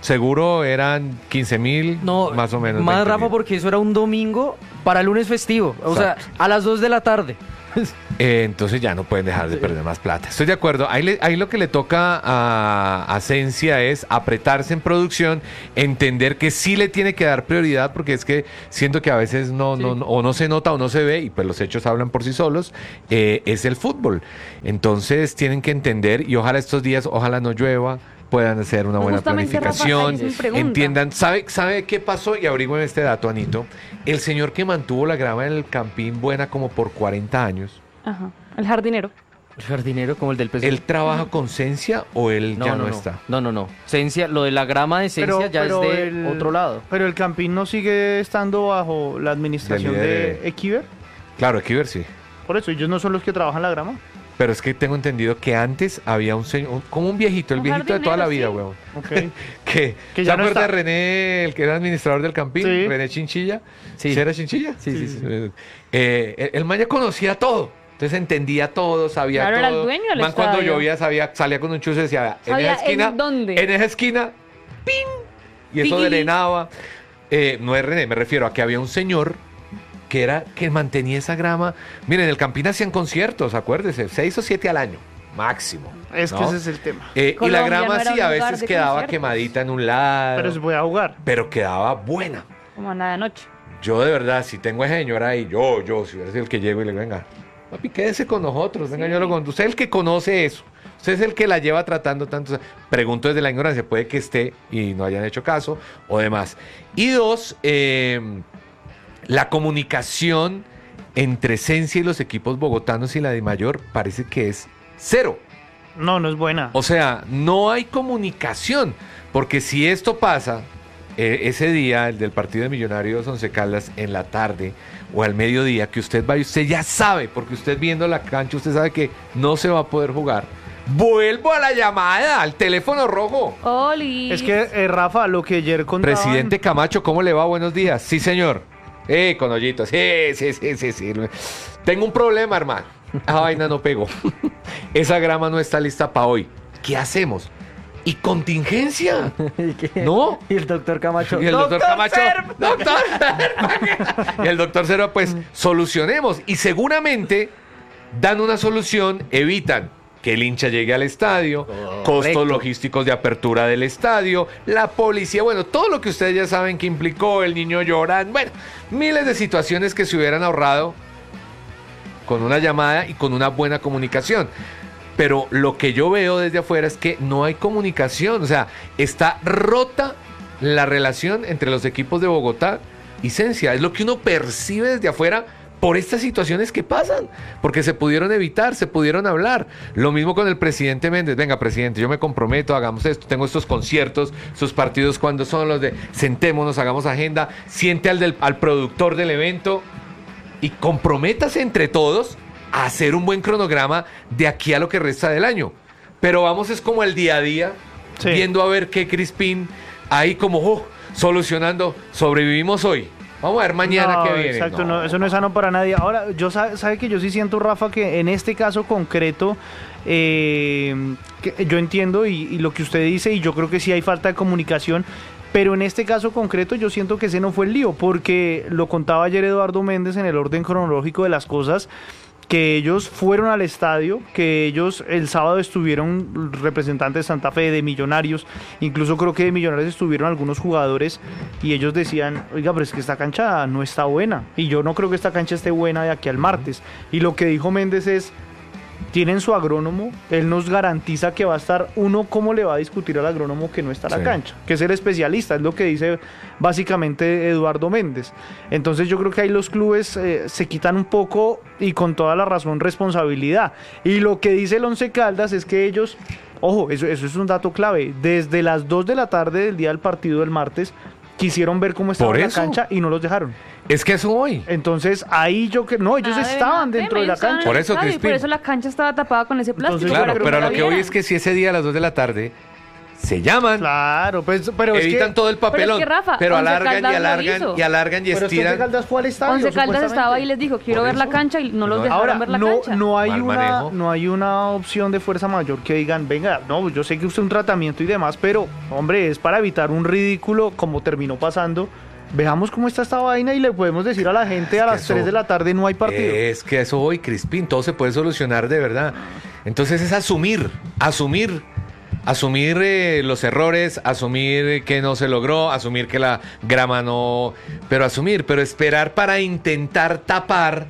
seguro eran quince mil, No, más o menos. Más, veinte Rafa, mil. porque eso era un domingo para lunes festivo. O Exacto. sea, a las dos de la tarde. Eh, entonces ya no pueden dejar de perder más plata. Estoy de acuerdo. Ahí, le- ahí lo que le toca a a Asencia es apretarse en producción, entender que sí le tiene que dar prioridad, porque es que siento que a veces no, no, no- o no se nota o no se ve, y pues los hechos hablan por sí solos, eh, es el fútbol. Entonces tienen que entender, y ojalá estos días, ojalá no llueva, puedan hacer una Pues buena justamente, Rafa, planificación, ahí es mi pregunta. entiendan. ¿Sabe, ¿Sabe qué pasó? Y averigüen este dato, Anito. El señor que mantuvo la grama en el Campín buena como por cuarenta años, Ajá. El jardinero. El jardinero como el del P S V. ¿él trabaja con Cencia o él ya no, está? No, no, no. Cencia, lo de la grama de Cencia Pero- ya pero es de el- otro lado. Pero el Campín no sigue estando bajo la administración Del líder de de- Equiver. Claro, Equiver sí. Por eso, ellos no son los que trabajan la grama. Pero es que tengo entendido que antes había un señor, un- como un viejito, el Un viejito de toda la vida, jardinero, weón. Ok. que, Que ¿Se ya no acuerda de está. René, el que era administrador del Campín? Sí. René Chinchilla. Sí. ¿Sí era Chinchilla? Sí, sí, sí. Eh, eh, el, el man ya conocía todo. Entonces entendía todo, sabía Claro, todo. era el dueño del Man cuando estadio. llovía sabía, salía con un chuzo y decía, en Sabía esa esquina, en dónde. en esa esquina, ¡pin! Y eso Tiquili. drenaba. Eh, no es René, me refiero a que había un señor que era que mantenía esa grama. Miren, en el Campín hacían conciertos, acuérdese, seis o siete al año, máximo. Es que ¿no? ese es el tema. Eh, y Colombia la grama no era sí, un a lugar veces de quedaba conciertos. quemadita en un lado, Pero se puede jugar. pero quedaba buena. Como a nada de noche. Yo de verdad, si tengo a ese señor ahí, yo, yo, si hubiera sido el que llego y le digo, venga, papi, quédese con nosotros, venga, yo lo con usted es el que conoce eso, usted es el que la lleva tratando tanto. Pregunto desde la ignorancia, puede que esté y no hayan hecho caso o demás. Y dos, eh, la comunicación entre Cencia y los equipos bogotanos y la de Mayor parece que es cero. No, no es buena. O sea, no hay comunicación, porque si esto pasa, eh, ese día, el del partido de Millonarios Once Caldas, en la tarde o al mediodía, que usted va y usted ya sabe, porque usted viendo la cancha, usted sabe que no se va a poder jugar. Vuelvo a la llamada, al teléfono rojo. Oli. Es que, eh, Rafa, lo que ayer contaban... Presidente Camacho, ¿cómo le va? Buenos días. Sí, señor. Eh, con hoyitos. Sí, sí, sí, sí, sí. Tengo un problema, hermano. Esa vaina no pegó. Esa grama no está lista para hoy. ¿Qué hacemos? ¿Y contingencia? ¿Y qué? ¿No? Y el doctor Camacho. Y el doctor, Camacho. ¡Doctor! Y el doctor Cero, pues, solucionemos. Y seguramente dan una solución, evitan que el hincha llegue al estadio, costos logísticos de apertura del estadio, la policía, bueno, todo lo que ustedes ya saben que implicó, el niño llorando, bueno, miles de situaciones que se hubieran ahorrado con una llamada y con una buena comunicación. Pero lo que yo veo desde afuera es que no hay comunicación, o sea, está rota la relación entre los equipos de Bogotá y Cencia, es lo que uno percibe desde afuera por estas situaciones que pasan, porque se pudieron evitar, se pudieron hablar. Lo mismo con el presidente Méndez. Venga, presidente, yo me comprometo, hagamos esto, tengo estos conciertos, sus partidos cuando son los de sentémonos, hagamos agenda, siente al, del, al productor del evento y comprométase entre todos a hacer un buen cronograma de aquí a lo que resta del año. Pero vamos es como el día a día, Sí. viendo a ver qué Crispín ahí como oh, solucionando, sobrevivimos hoy. Vamos a ver mañana No, qué viene. Exacto, No. no, eso no es sano para nadie. Ahora, yo sabe, sabe que yo sí siento, Rafa, que en este caso concreto, eh, que yo entiendo y, y lo que usted dice, y yo creo que sí hay falta de comunicación, pero en este caso concreto yo siento que ese no fue el lío, porque lo contaba ayer Eduardo Méndez en el orden cronológico de las cosas, que ellos fueron al estadio, que ellos el sábado estuvieron representantes de Santa Fe, de Millonarios, incluso creo que de Millonarios estuvieron algunos jugadores y ellos decían, oiga, pero es que esta cancha no está buena y yo no creo que esta cancha esté buena de aquí al martes. Y lo que dijo Méndez es, tienen su agrónomo, él nos garantiza que va a estar, uno, ¿cómo le va a discutir al agrónomo que no está a la Sí. cancha? Que es el especialista, es lo que dice básicamente Eduardo Méndez. Entonces yo creo que ahí los clubes eh, se quitan un poco y con toda la razón responsabilidad. Y lo que dice el Once Caldas es que ellos, ojo, eso, eso es un dato clave, desde las dos de la tarde del día del partido del martes, quisieron ver cómo estaba Por la eso. cancha y no los dejaron. Es que eso hoy. Entonces ahí yo que no, ellos Nada de estaban nada, dentro de la ellos estaban cancha. en Por el eso, estadio y Crispín. por eso la cancha estaba tapada con ese plástico. Entonces, Claro, para que pero no lo la que hoy vieran. es que si ese día a las dos de la tarde se llaman, Claro, pues, pero es evitan que... todo el papelón, Pero es que, Rafa, pero Once alargan y Caldas lo alargan hizo. y alargan y Pero es que Once estiran. Caldas fue al estadio, Once Caldas supuestamente. estaba ahí y les dijo, quiero Por ver la eso. cancha y no los No, dejaron Ahora, ver la no, cancha. no, hay Mal una, manejo. no hay una opción de fuerza mayor que digan, venga, no, yo sé que usted un tratamiento y demás, pero, hombre, es para evitar un ridículo como terminó pasando. Veamos cómo está esta vaina y le podemos decir a la gente a que las eso- tres de la tarde no hay partido. Es que a eso voy, Crispín, todo se puede solucionar de verdad. Entonces es asumir, asumir, asumir eh, los errores, asumir que no se logró, asumir que la grama no, pero asumir, pero esperar para intentar tapar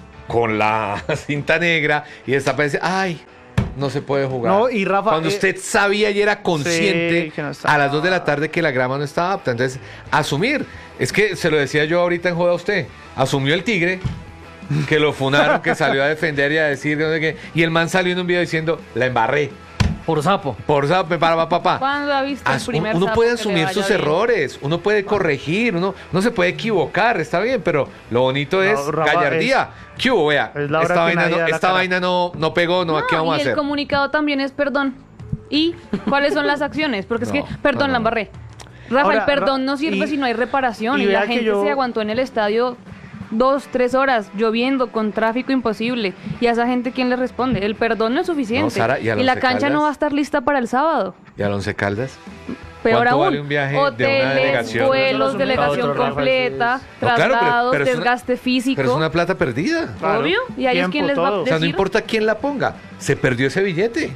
con la cinta negra y destapar y decir, ay, no se puede jugar. No, y Rafa, cuando eh, usted sabía y era consciente sí, que no estaba. a las dos de la tarde que la grama no estaba apta, entonces asumir, es que se lo decía yo ahorita en joda a usted, asumió el Tigre, que lo funaron, que salió a defender y a decir que no sé qué, y el man salió en un video diciendo, la embarré, Por sapo. por sapo, para papá. ¿Cuándo ha visto el As- primer uno sapo puede que le asumir vaya sus bien? errores, uno puede corregir, uno no se puede equivocar, está bien, pero lo bonito es No, Rafa, gallardía. ¿Qué hubo? Vea, es la hora esta, que vaina, nadie no, da la esta cara. vaina no, no pegó, no, ¿qué No, vamos a y el hacer? comunicado también es perdón. ¿Y cuáles son las acciones? Porque es No, que, perdón, no, no. la embarré. Rafa, Ahora, el perdón Ra- no sirve y- si no hay reparación. y Y, vea la que gente yo- se aguantó en el estadio dos, tres horas, lloviendo, con tráfico imposible. ¿Y a esa gente quién le responde? El perdón no es suficiente. No, Sara, ¿y a y la Once cancha no Caldas? va a estar lista para el sábado. ¿Y al Once Caldas? Peor ¿Cuánto aún, vale un viaje de una hoteles, delegación? vuelos, Eso delegación otro, Rafa, completa, No, claro, pero- traslados, pero es una- desgaste físico. Pero es una plata perdida. Claro. Obvio. Y ahí es Tiempo, quien les va a todo. O sea, no decir. importa quién la ponga, se perdió ese billete.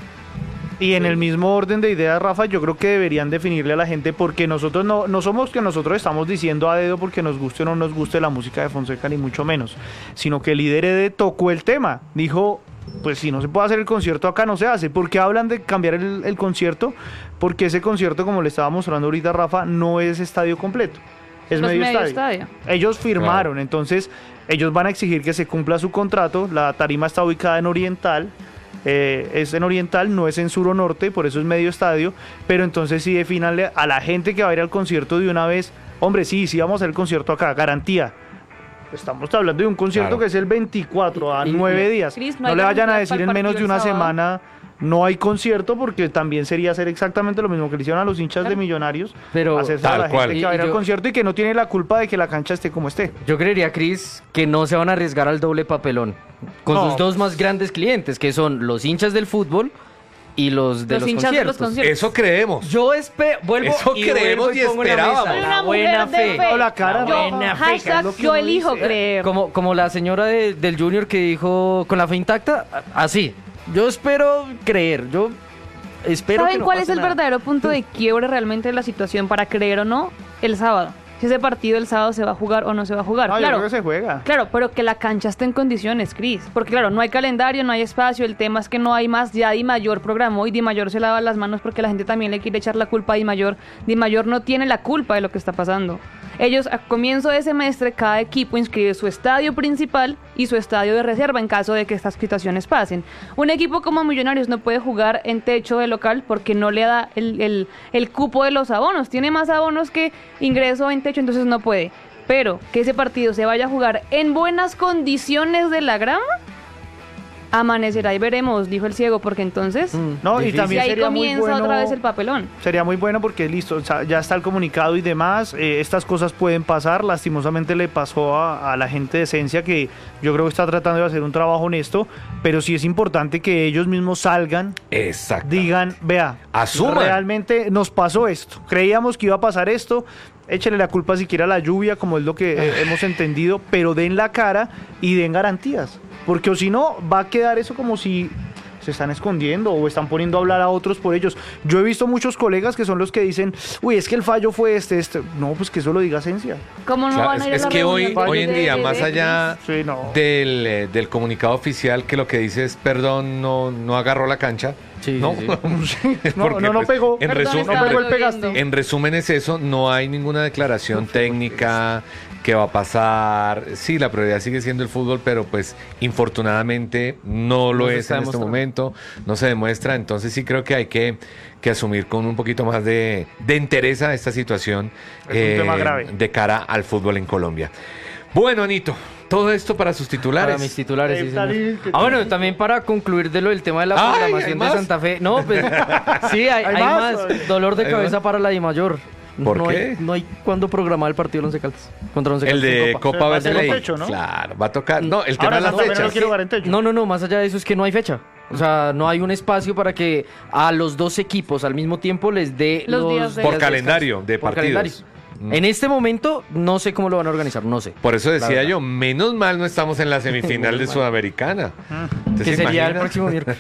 Y en el mismo orden de ideas, Rafa, yo creo que deberían definirle a la gente, porque nosotros no, no somos que nosotros estamos diciendo a dedo porque nos guste o no nos guste la música de Fonseca, ni mucho menos, sino que el líder E D tocó el tema, dijo, pues si no se puede hacer el concierto acá, no se hace. ¿Por qué hablan de cambiar el, el concierto? Porque ese concierto, como le estaba mostrando ahorita Rafa, no es estadio completo, es Los medio, medio estadio. estadio. Ellos firmaron, entonces ellos van a exigir que se cumpla su contrato, la tarima está ubicada en Oriental, eh, es en Oriental, no es en Sur o Norte, por eso es medio estadio, pero entonces sí defínanle a la gente que va a ir al concierto de una vez, hombre, sí, sí vamos a hacer el concierto acá, garantía. Estamos hablando de un concierto Claro. que es el veinticuatro a Y- nueve días. Cris, no no hay le vayan a garantía decir para en el menos de partido una el sábado. semana no hay concierto, porque también sería hacer exactamente lo mismo que le hicieron a los hinchas de Millonarios, Pero- hacerse a Tal la cual. gente que va a ir Y al yo- concierto y que no tiene la culpa de que la cancha esté como esté. Yo creería, Cris, que no se van a arriesgar al doble papelón. Con No. sus dos más grandes clientes, que son los hinchas del fútbol y los de Los los, hinchas de los conciertos. conciertos. Eso creemos. Yo espero, vuelvo Eso y creemos vuelvo y pongo en la esperábamos. mesa Soy la una buena mujer de fe. fe. No, la cara, Yo, buena fe, hashtag, es lo que yo uno elijo dice. creer. Como, como la señora de- del Junior que dijo con la fe intacta, así. Yo espero creer, yo espero que ¿Saben no cuál es pase el nada. verdadero punto de quiebre realmente de la situación para creer o no? El sábado. Si ese partido el sábado se va a jugar o no se va a jugar. No, yo claro, creo que se juega. claro, pero que la cancha esté en condiciones, Cris. Porque claro, no hay calendario, no hay espacio. El tema es que no hay más. Ya Di Mayor programó y Di Mayor se lava las manos porque la gente también le quiere echar la culpa a Di Mayor. Di Mayor no tiene la culpa de lo que está pasando. Ellos a comienzo de semestre, cada equipo inscribe su estadio principal y su estadio de reserva en caso de que estas situaciones pasen. Un equipo como Millonarios no puede jugar en techo de local porque no le da el, el, el cupo de los abonos. Tiene más abonos que ingreso en techo, entonces no puede. Pero que ese partido se vaya a jugar en buenas condiciones de la grama, amanecerá y veremos, dijo el ciego, porque entonces... Mm, No, y difícil. Y también ahí sería muy comienza bueno. otra vez el papelón. Sería muy bueno porque listo, o sea, ya está el comunicado y demás. eh, estas cosas pueden pasar. Lastimosamente le pasó a, a la gente de Esencia, que yo creo que está tratando de hacer un trabajo honesto, pero sí es importante que ellos mismos salgan, Exacto. digan, vea, Asuman. realmente nos pasó esto. Creíamos que iba a pasar esto. Échale la culpa siquiera a la lluvia, como es lo que eh, hemos entendido, pero den la cara y den garantías. Porque o si no, va a quedar eso como si se están escondiendo o están poniendo a hablar a otros por ellos. Yo he visto muchos colegas que son los que dicen, uy, es que el fallo fue este, este. No, pues que eso lo diga Esencia. ¿Cómo no Claro, van a ir es a es la que hoy, reunión hoy en de- día, de- más de- allá Sí, no. del, eh, del comunicado oficial que lo que dice es, perdón, no, no agarró la cancha. Sí, ¿no? sí, No, Porque, no, no pues, pegó. En, Perdón, resu- estaba no pegó el lloviendo. pegaste. en resumen es eso, no hay ninguna declaración técnica que va a pasar. Sí, la prioridad sigue siendo el fútbol, pero pues infortunadamente no lo No se es está en este demostrando. momento, no se demuestra, entonces sí creo que hay que, que asumir con un poquito más de, de entereza esta situación Es un tema grave. de cara al fútbol en Colombia. Bueno, Anito, Todo esto para sus titulares. Para mis titulares, sí, Está señor. bien, que Ah, bueno, tiene- también para concluir de lo del tema de la Ay, programación ¿hay de más? Santa Fe. No, pues sí, hay, ¿Hay hay más? más. Dolor de ¿Hay cabeza más? para la DIMAYOR. ¿Por no qué? Hay, no hay cuándo programar el partido de Once Caldas. Contra Once El Caldas en de Copa. Copa Va a ser Verde en Ley. techo, ¿no? Claro, va a tocar. No, el tema Ahora de las Santa Fe no fechas. quiere jugar en techo. No, no, no, más allá de eso es que no hay fecha. O sea, no hay un espacio para que a los dos equipos al mismo tiempo les dé Los los, días de- Por días calendario descanso. de Por partidos. calendario. En este momento no sé cómo lo van a organizar, no sé. Por eso La decía verdad. yo, menos mal no estamos en la semifinal de Sudamericana. ¿Usted Que se sería el imagina? próximo miércoles.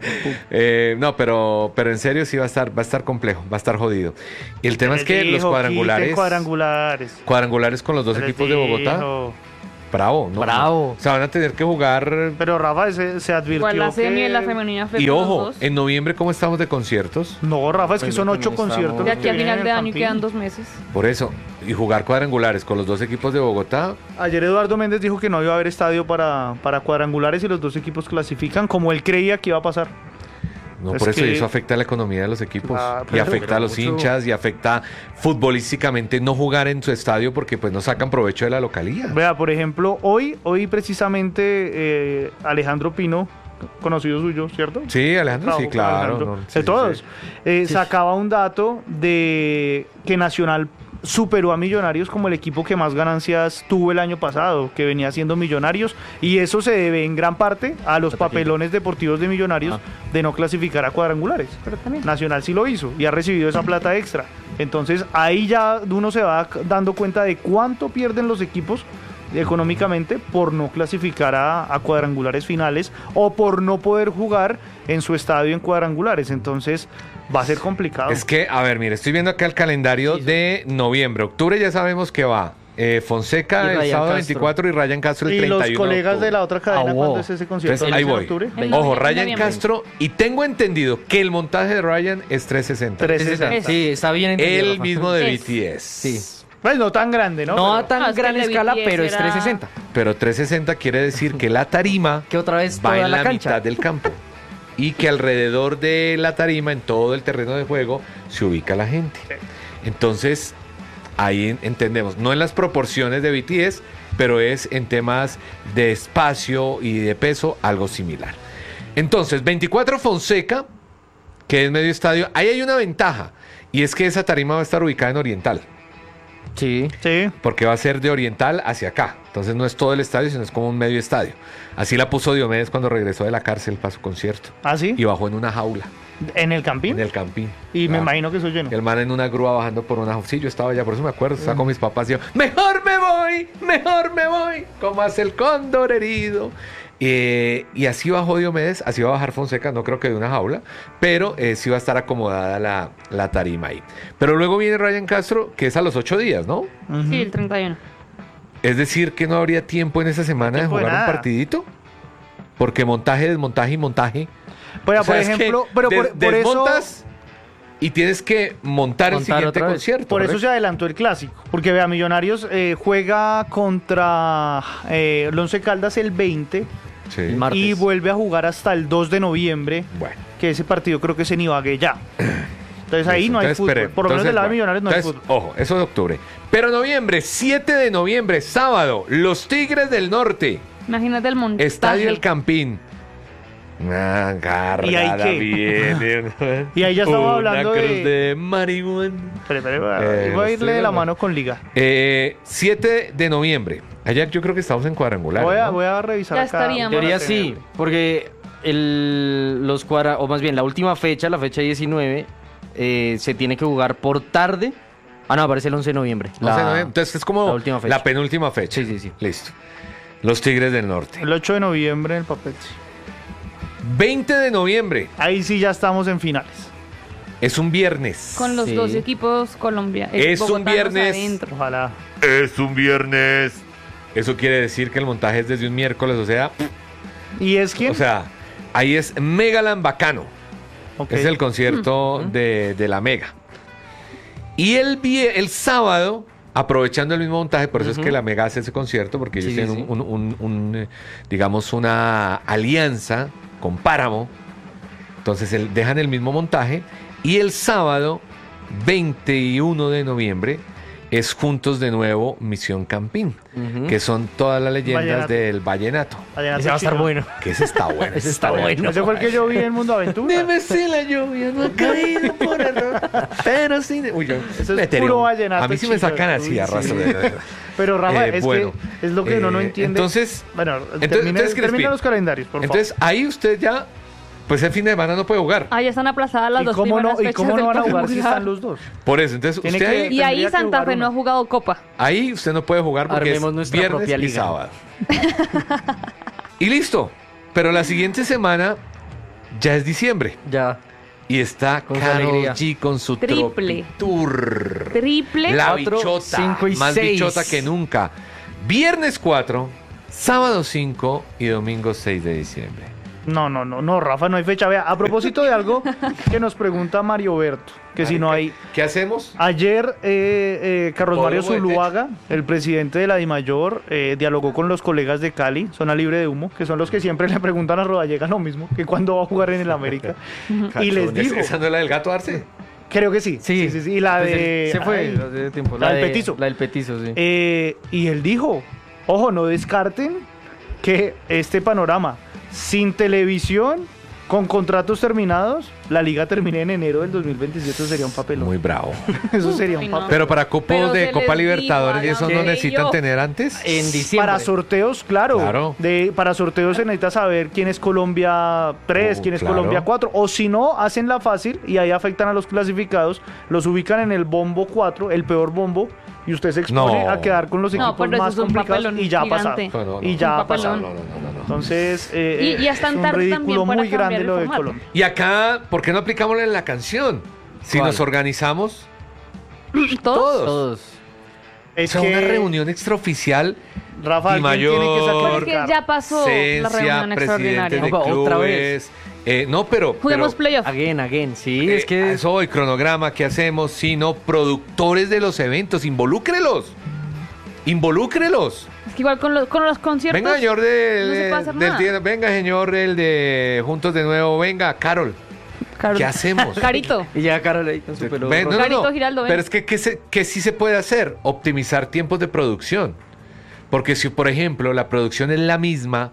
Eh, no, pero, pero en serio sí va a estar, va a estar complejo, va a estar jodido. Y el tema es que Les los dijo, cuadrangulares, quiten cuadrangulares. cuadrangulares con los dos Les equipos de Bogotá, dijo. bravo, ¿no? Bravo. O sea, van a tener que jugar. Pero Rafa se, se advirtió Igual la semi que... y la femenina fue Y con los ojo, dos. en noviembre, ¿cómo estamos de conciertos? No, Rafa, es que Pues son ocho también conciertos. estamos- De los aquí que a final vienen de en el año Campín. quedan dos meses. Por eso, y jugar cuadrangulares con los dos equipos de Bogotá, Ayer Eduardo Méndez dijo que no iba a haber estadio para, para cuadrangulares y los dos equipos clasifican como él creía que iba a pasar. no, Es por eso que- eso afecta a la economía de los equipos Ah, y pero- afecta pero a los mucho. hinchas y afecta futbolísticamente no jugar en su estadio porque pues no sacan provecho de la localía. Vea, por ejemplo, hoy, hoy precisamente eh, Alejandro Pino, conocido suyo, ¿cierto? Sí, Alejandro, sí, Trabajó con claro. Alejandro, no, de sí, sí, todos. sí. Eh, sacaba un dato de que Nacional superó a Millonarios como el equipo que más ganancias tuvo el año pasado, que venía siendo Millonarios, y eso se debe en gran parte a los papelones deportivos de Millonarios de no clasificar a cuadrangulares. Pero también. Nacional sí lo hizo y ha recibido esa plata extra. Entonces ahí ya uno se va dando cuenta de cuánto pierden los equipos económicamente por no clasificar a, a cuadrangulares finales o por no poder jugar en su estadio en cuadrangulares. Entonces va a ser complicado. Es que, a ver, mire, estoy viendo acá el calendario Sí, sí. de noviembre. Octubre ya sabemos que va. Eh, Fonseca Y el Ryan sábado Castro. veinticuatro y Ryan Castro el y treinta y uno. los colegas octubre. de la otra cadena, Ah, ¿cuándo wow. es ese concierto? Entonces, ahí ¿En voy. octubre? En Ojo, noviembre, Ryan noviembre. Castro, y tengo entendido que el montaje de Ryan es trescientos sesenta. trescientos sesenta. Sí, está bien entendido, El Rafa. mismo de Es. B T S. Sí. Pues no tan grande, ¿no? No a Pero- tan No, es que gran el de escala, B T S pero es era- trescientos sesenta. Pero trescientos sesenta quiere decir que la tarima Que otra vez va toda en la la cancha. mitad del campo. Y que alrededor de la tarima, en todo el terreno de juego, se ubica la gente. Entonces, ahí en- entendemos, no en las proporciones de B T S, pero es en temas de espacio y de peso algo similar. Entonces, veinticuatro Fonseca, que es medio estadio, ahí hay una ventaja, y es que esa tarima va a estar ubicada en Oriental, Sí. Sí. porque va a ser de Oriental hacia acá. Entonces no es todo el estadio, sino es como un medio estadio. Así la puso Diomedes cuando regresó de la cárcel para su concierto. ¿Ah, sí? Y bajó en una jaula, ¿En el Campín? en el campín. Y me Claro. imagino que eso lleno. Y el man en una grúa bajando por una... Sí, yo estaba allá, por eso me acuerdo. Estaba con mis papás y yo, mejor me voy, mejor me voy, como hace el cóndor herido. Eh, y así bajó Diomedes, así va a bajar Fonseca, no creo que de una jaula, pero eh, sí va a estar acomodada la, la tarima ahí. Pero luego viene Ryan Castro, que es a los ocho días, ¿no? Ujú. Sí, el treinta y uno. Es decir, que no habría tiempo en esa semana de tiempo de jugar un nada. partidito. Porque montaje, desmontaje y montaje. Pero, O sea, por es que ejemplo, pero por, des- por eso... desmontas y tienes que montar, el Montar siguiente otra vez. concierto. Por eso ¿correcto? se adelantó el clásico. Porque vea, Millonarios eh, juega contra eh, el Once Caldas el veinte Sí. El martes. y vuelve a jugar hasta el dos de noviembre, Bueno. que ese partido creo que es en Ibagué ya. Entonces ahí Listo, no hay entonces, fútbol. espere. Por lo menos Entonces, del lado de bueno, Millonarios no hay entonces, fútbol. Ojo, eso es de octubre. Pero noviembre, siete de noviembre, sábado, los Tigres del Norte, Imagínate el montaje. Estadio El Campín. Ah, ¿Y ahí cargada qué? viene. Y ahí ya estamos Una hablando cruz de- de marihuana. Espere, espere, voy a- Eh, voy a los irle de Tigres la del mano Norte. con Liga. Eh, siete de noviembre. Allá yo creo que estamos en cuadrangular. Voy a, ¿no? voy a revisar Ya acá. estaríamos. En teoría para sí, tenerlo. porque el, los cuadra, o más bien la última fecha, la fecha diecinueve, eh, se tiene que jugar por tarde. Ah, no, aparece el once de noviembre. once de La- noviembre. Entonces es como la última fecha. la penúltima fecha. Sí, sí, sí. Listo. Los Tigres del Norte. El ocho de noviembre en el papel. Sí. veinte de noviembre. Ahí sí ya estamos en finales. Es un viernes. Con los Sí. dos equipos Colombia. Es un bogotanos viernes. adentro. Ojalá. Es un viernes. Eso quiere decir que el montaje es desde un miércoles, o sea, ¿Y es quién? o sea, ahí es Megaland Bacano. Ok. Es el concierto de, de la Mega. Y el, vie- el sábado, aprovechando el mismo montaje, por eso es que la Mega hace ese concierto, porque ellos Sí, sí, tienen sí. un, un- un, eh, digamos, una alianza con Páramo. Entonces el- dejan el mismo montaje. Y el sábado, veintiuno de noviembre, es Juntos de Nuevo, Misión Campín, Ujú. que son todas las leyendas Vallenato. del vallenato. Vallenato Ese va a estar chino. bueno. Que ese está bueno. Ese está bueno. Ese fue el que yo vi en Mundo Aventura. Dime si la lluvia no ha caído por error, pero sí. Uy, yo Eso es metería puro un- vallenato A mí sí me chino. sacan así Uy, a sí. raso de. Pero Rafa, Eh, es bueno, que es lo que uno no eh, entiende. entonces- bueno, entonces- termina, entonces, Crispy, termina los calendarios, por Entonces ahí usted ya, pues el fin de semana no puede jugar. Ah, ya están aplazadas las favor. ¿Y dos cómo primeras no, ¿y fechas cómo no del van a jugar si cuadrangular. están los dos? Por eso, entonces Tiene usted que- ahí, Y ahí Tendría que Santa jugar Fe no ha uno. jugado Copa. ahí usted no puede jugar porque Armemos es nuestra viernes propia y liga. sábado. Y listo. Pero la siguiente semana ya es diciembre. Ya. Y está Con su Karol alegría. G con su Triple. Tour. Triple. La Cuatro, bichota. cinco y más seis. bichota que nunca. Viernes cuatro, sábado cinco y domingo seis de diciembre. No, no, no, no, Rafa, no hay fecha. Vea, a propósito de algo que nos pregunta Mario Berto, que si no hay... ¿Qué hacemos? Ayer, eh, eh, Carlos Mario Polvo de Zuluaga, el presidente de la DIMAYOR, eh, dialogó con los colegas de Cali, Zona Libre de Humo, que son los que siempre le preguntan a Rodallega lo mismo, que cuándo va a jugar en el América. Y les Cachón, dijo, ¿esa no es la del gato Arce? creo que sí, sí, Sí. sí, sí, y la Pues de... él se fue ay, hace tiempo. la del de- petizo. La del petizo, sí. Eh, y él dijo, ojo, no descarten que este panorama sin televisión, con contratos terminados, la liga termine en enero del dos mil veintisiete, eso sería un papelón. Muy bravo. Eso sería Ay, un no. papel. Pero para cupos Pero de se Copa les Libertadores y dijo, eso no hágame necesitan yo. tener antes. En diciembre. Para sorteos, claro. Claro. De, para sorteos se necesita saber quién es Colombia tres, Uh, quién es claro. Colombia cuatro. O si no, hacen la fácil y ahí afectan a los clasificados. Los ubican en el bombo cuatro, el peor bombo. Y usted se expone No. a quedar con los No, equipos pero eso más es un complicados. papelón Y ya ha pasado. gigante. No, no, no. Y ya Un ha pasado. papelón. No, no, no, no, no. Entonces, eh, Y- y es están un tarde ridículo también para muy grande cambiar el lo de formato. Colombia. Y acá, ¿por qué no aplicamos en la canción? Si ¿Cuál? nos organizamos ¿Todos? todos. Todos. O Es sea, que, una reunión extraoficial. Rafa, Di alguien tiene que Mayor, Porque sacrificar. ya pasó la Cencia, reunión presidentes extraordinaria. de Opa, otra clubes. Eh, no, pero. Juguemos pero, playoff. Again, again. Sí, eh, es a que... eso voy, cronograma, ¿qué hacemos? Sino productores de los eventos, involúcrelos. Involúcrelos. Es que igual con los, con los conciertos. Venga, señor de, no se de- puede hacer del nada. tienda, venga, señor el de Juntos de Nuevo, venga, Carol. Carol. ¿Qué hacemos? Carito. Y llega Carol ahí con su pelo Ven, no, rosa. no, no. Carito Giraldo, ven. Pero es que ¿qué, se- qué sí se puede hacer? Optimizar tiempos de producción. Porque si, por ejemplo, la producción es la misma,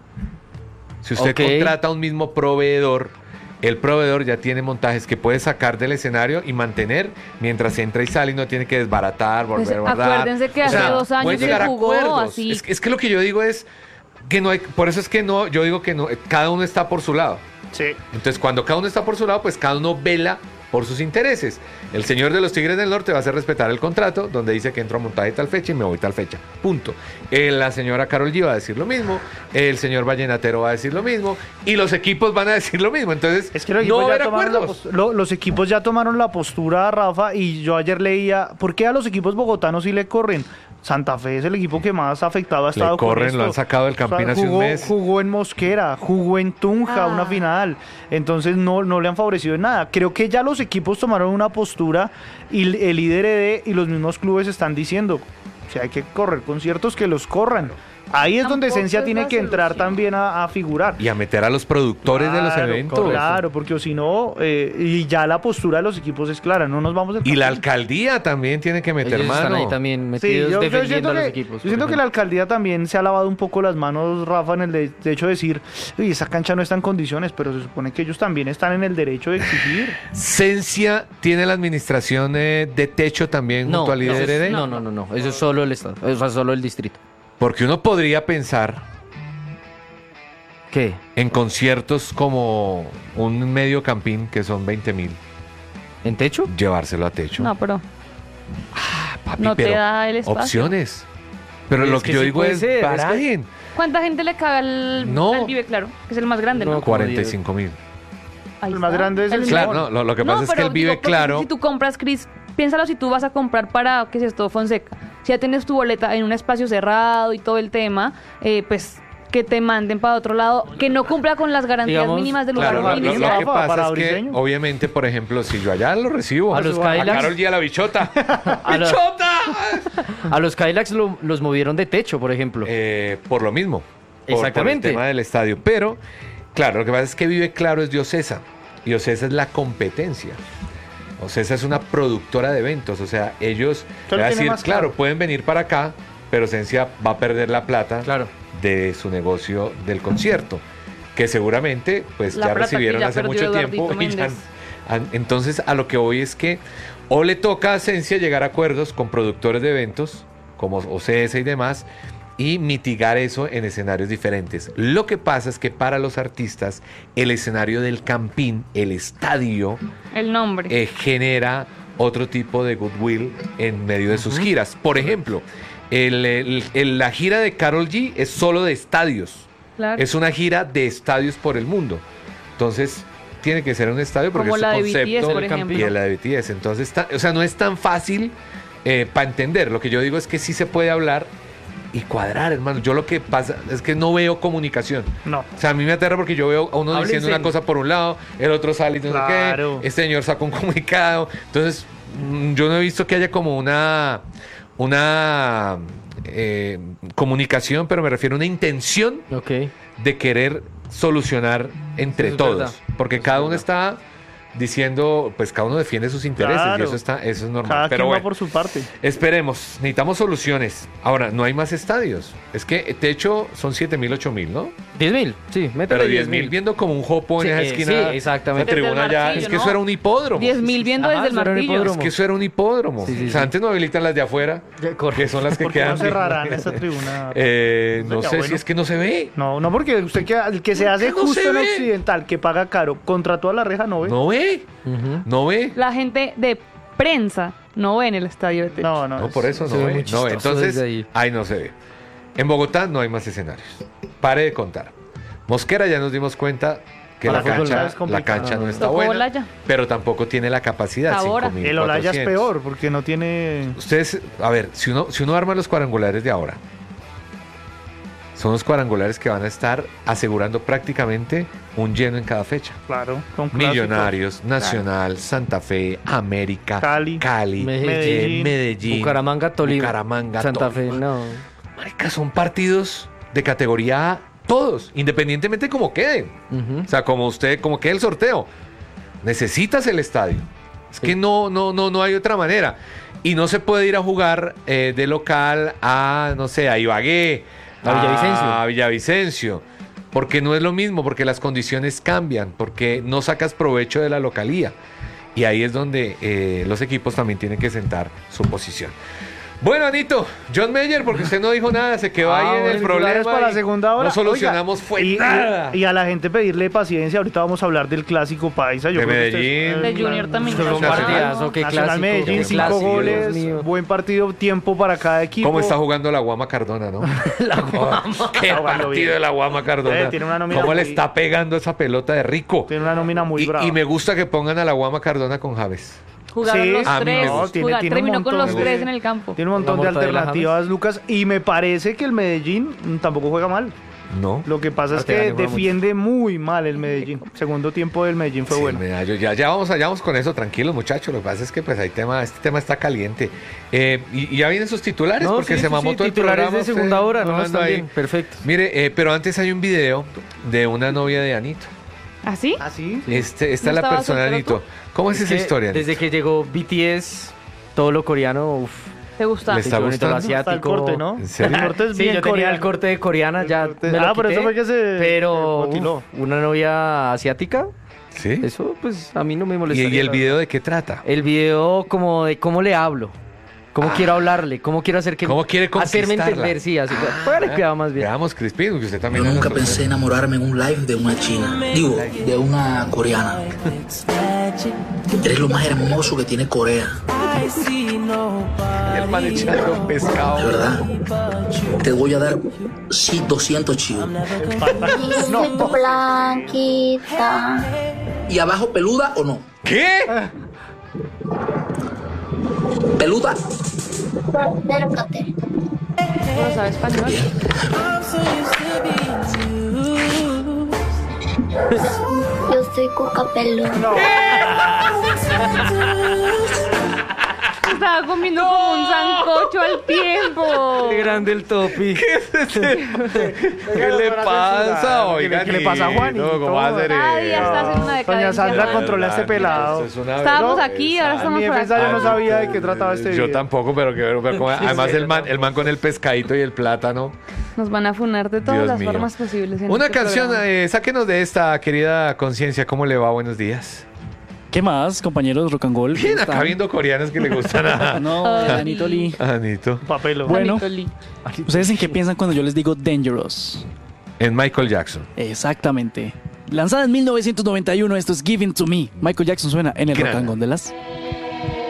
si usted Ok. contrata a un mismo proveedor, el proveedor ya tiene montajes que puede sacar del escenario y mantener mientras entra y sale y no tiene que desbaratar, volver Pues, a guardar. acuérdense que hace dos años pueden se llegar a jugó acuerdos. así. Es, es que lo que yo digo es que no hay, por eso es que no, yo digo que no, cada uno está por su lado. Sí. Entonces, cuando cada uno está por su lado, pues cada uno vela por sus intereses. El señor de los Tigres del Norte va a hacer respetar el contrato, donde dice que entro a montaje tal fecha y me voy tal fecha. Punto. Eh, la señora Karol G va a decir lo mismo, el señor Vallenatero va a decir lo mismo, y los equipos van a decir lo mismo. Entonces, Es que los no equipos, va a ya haber tomaron la acuerdos. pos- lo- los equipos ya tomaron la postura, Rafa, y yo ayer leía, ¿por qué a los equipos bogotanos sí le corren? Santa Fe es el equipo que más afectado ha Le estado con corren, esto. lo han sacado del Campín hace un jugó, mes. Jugó en Mosquera, jugó en Tunja, Ah. una final. Entonces no, no le han favorecido en nada. Creo que ya los equipos tomaron una postura y el el I D R D y los mismos clubes están diciendo, si hay que correr conciertos, que los corran. Ahí es donde Tampoco Esencia es tiene la que entrar solución. también a, a figurar. Y a meter a los productores de los Claro, eventos. Claro, porque o si no, eh, y ya la postura de los equipos es clara, no nos vamos del Y la campeón. alcaldía también tiene que meter Ellos están mano. ahí también Sí, metidos yo, yo defendiendo siento, a los que, equipos. yo siento por que la ejemplo. alcaldía también se ha lavado un poco las manos, Rafa, en el de, de hecho de decir, uy, esa cancha no está en condiciones, pero se supone que ellos también están en el derecho de exigir. Cencia tiene la administración eh, de techo también No, junto al eso I D R D. es- no, no, no, no. Eso es solo el estado. O sea, solo el distrito. Porque uno podría pensar ¿Qué? en conciertos como un medio campín, que son veinte mil, ¿En techo? llevárselo a techo. No, pero Ah, papi, no te pero da el espacio. opciones. Pero Es lo que, que yo sí digo puede es, ser, es que- barajen. ¿cuánta gente le cabe al, No. al Vive Claro? Que es el más grande, ¿no? No, cuarenta y cinco mil. Ahí El más está. grande es el Claro, Simón. no, lo, lo que pasa es que pero el Vive digo, porque Claro. Si tú compras, Cris, piénsalo si tú vas a comprar para, ¿qué es esto? Fonseca. Si ya tienes tu boleta en un espacio cerrado y todo el tema, eh, pues que te manden para otro lado, que no cumpla con las garantías Digamos, mínimas del lugar Claro, lo, donde lo- lo inicia. que Rafa, pasa para es que, Briseño. obviamente, por ejemplo, si yo allá lo recibo, A los a Cadillacs. Karol G a la bichota. A, la- ¡Bichota! a los Cadillacs lo- los movieron de techo, por ejemplo. Eh, por lo mismo. Por, Exactamente. Por el tema del estadio. Pero, claro, lo que pasa es que Vive Claro es Diocesa. Y Diocesa es la competencia. OCESA es una productora de eventos, o sea, ellos, Solo es tiene decir, más claro, claro. pueden venir para acá, pero Esencia va a perder la plata Claro. de su negocio del concierto, que seguramente pues La ya plata que recibieron ya hace perdió mucho Eduardito tiempo. y ya- Méndez. han- entonces, a lo que voy es que o le toca a Esencia llegar a acuerdos con productores de eventos, como OCESA y demás, y mitigar eso en escenarios diferentes. Lo que pasa es que para los artistas, el escenario del Campín, el estadio, El nombre. eh, genera otro tipo de goodwill en medio de sus giras. Por ejemplo, el- el- el- la gira de Karol G es solo de estadios. Claro. Es una gira de estadios por el mundo. Entonces, tiene que ser un estadio porque Como es su la de B T S, concepto. por ejemplo. Y la de B T S. Entonces, ta- o sea, no es tan fácil para entender. Lo que yo digo es que sí se puede hablar y cuadrar, hermano. Yo lo que pasa es que no veo comunicación. No. O sea, a mí me aterra porque yo veo a uno Hablen diciendo una serio. cosa por un lado, el otro sale y no Claro. sé qué. Este señor saca un comunicado. Entonces, mm, yo no he visto que haya como una, una eh, comunicación, pero me refiero a una intención Ok. de querer solucionar entre Eso es todos. verdad. Porque Eso cada es uno verdad. está diciendo, pues cada uno defiende sus intereses Claro. y eso está, eso es normal. Cada Pero quien va bueno, por su parte. esperemos, necesitamos soluciones. Ahora, no hay más estadios. Es que techo son siete mil, ocho mil, ¿no? diez mil, sí, métele Pero diez diez mil viendo como un jopo en Sí, esa eh, esquina. sí, exactamente. La tribuna Desde el ya. martillo, Es que ¿no? eso era un hipódromo. diez mil viendo Ajá, desde el eso era un martillo. hipódromo. Es que eso era un hipódromo. Sí, sí, O sea, sí. antes no habilitan las de afuera, que son las que Porque no quedan. cerrarán esa tribuna. Eh, no Ya, sé bueno. si es que no se ve. No, no, porque usted que el que se hace no justo se en ve? Occidental, que paga caro, contra toda la reja, no ve. No ve. Ujú. No ve. La gente de prensa no ve en el estadio de techo. No, no. No, es- por eso se no ve ve. muy No ve. chistoso Entonces, desde ahí. ahí no se ve. En Bogotá no hay más escenarios. Pare de contar. Mosquera ya nos dimos cuenta que Para la fútbol cancha, es la complicado. cancha no está Tocó buena, Olaya. pero tampoco tiene la capacidad. Ahora. cinco mil El Olaya es cuatrocientos. peor, porque no tiene. Ustedes, a ver, si uno, si uno arma los cuadrangulares de ahora, son los cuadrangulares que van a estar asegurando prácticamente un lleno en cada fecha. Claro, con clásicos. Millonarios, Nacional, Santa Fe, América, Cali. Cali, Medellín, eh, Medellín, Bucaramanga, Tolima, Bucaramanga, Santa Tolima. Fe, no. Marica, son partidos de categoría A, todos, independientemente como queden. Ujú. O sea, como usted, como quede el sorteo. Necesitas el estadio. Es que no, no, no, no hay otra manera. Y no se puede ir a jugar eh, de local a, no sé, a Ibagué, A Villavicencio. a Villavicencio. Porque no es lo mismo, porque las condiciones cambian, porque no sacas provecho de la localía. Y ahí es donde eh, los equipos también tienen que sentar su posición. Bueno, Anito, John Mayer, porque usted no dijo nada, se quedó Ah, ahí en bueno, el problema. titulares para la y segunda hora. No solucionamos Oiga, fue y, nada. Y, y a la gente pedirle paciencia. Ahorita vamos a hablar del clásico paisa. Yo De creo que usted- Medellín. De Junior también. Nacional, Un partidazo, qué Nacional clásico, Medellín, qué cinco clásico, goles, Dios mío. buen partido, tiempo para cada equipo. ¿Cómo está jugando la Guama Cardona, no? la Guama. Qué Está jugando partido bien. de la Guama Cardona. Eh, tiene una nómina ¿Cómo le muy- está pegando esa pelota de rico? Tiene una nómina muy Y, brava. y me gusta que pongan a la Guama Cardona con Javes. Jugaron Sí, los a mí me tres. gusta. Tiene- Jugar- tiene un terminó con montón los de- tres en el campo. Tiene un montón La de mortadela alternativas, Lucas. Y me parece que el Medellín mm, tampoco juega mal. No. Lo que pasa es Arteaga que juega mucho. defiende muy mal el Medellín. Segundo tiempo del Medellín fue Sí, bueno. mira, yo- ya, ya, vamos, a- ya vamos con eso, tranquilos muchachos. Lo que pasa es que pues hay tema, este tema está caliente. Eh, y, y ya vienen sus titulares No, porque sí, se sí, mamó sí, todo el titulares programa. de usted segunda hora, no, hablando están ahí. bien, perfecto. Mire, eh, pero antes hay un video de una novia de Anito. ¿Así? ¿Ah, sí? Este, esta ¿No es la estaba persona de soltero Anito. ¿Cómo es, Es esa que historia? Desde Anito? que llegó B T S, todo lo coreano, uff. ¿Te gusta? ¿Le está qué bonito lo gustando? Está el asiático. corte, ¿no? ¿En serio? El corte es Sí, bien yo tenía coreano. el corte de coreana, ya El corte- me lo Ah, pero quité, eso fue que se- Pero se motiló. uf, una novia asiática, ¿Sí? eso pues a mí no me ¿Y, molesta. y el video de qué trata? El video como de cómo le hablo, cómo quiero hablarle, cómo quiero hacer que... ¿Cómo quiere hacerme conquistarla? entender, sí, así. Póngale cuidado más bien. Veamos, Crispín, porque usted Yo también... nunca anda- pensé enamorarme en un live de una china. Digo, de una coreana. Eres lo más hermoso que tiene Corea, Y el man echando pescado. de verdad. Te voy a dar, sí, doscientos chivos. No. Blanquita. ¿Y abajo peluda o no? ¿Qué? ¿Peluda? Acércate. No sabe español. Yo soy Coca Pelón. Está estaba comiendo como un sancocho al tiempo. Qué grande el topi. ¿Qué le pasa? Oiga, ¿Qué le pasa a Juanito? ¿Cómo va a hacer Cada día eso? estás en una Doña decadencia. Sandra, hermano. controla a este pelado. Eso es una Estábamos vergüenza. aquí, ahora En estamos mi por defensa yo acá. no sabía de qué trataba este video. Yo tampoco, pero que pero como- además el man, el man con el pescadito y el plátano. Nos van a funar de todas Dios las mío. formas posibles. en Una este canción, programa. eh, sáquenos de esta querida conciencia. ¿Cómo le va? Buenos días. ¿Qué más, compañeros Rock and Gold? Bien, acá viendo coreanas que le gustan a, No, Anito Lee. a Anito. Papelo. Bueno, Anito Lee. ¿ustedes en qué piensan cuando yo les digo Dangerous? En Michael Jackson. Exactamente. Lanzada en mil novecientos noventa y uno, esto es Giving to Me. Michael Jackson suena en el Gran. Rock and Gold de las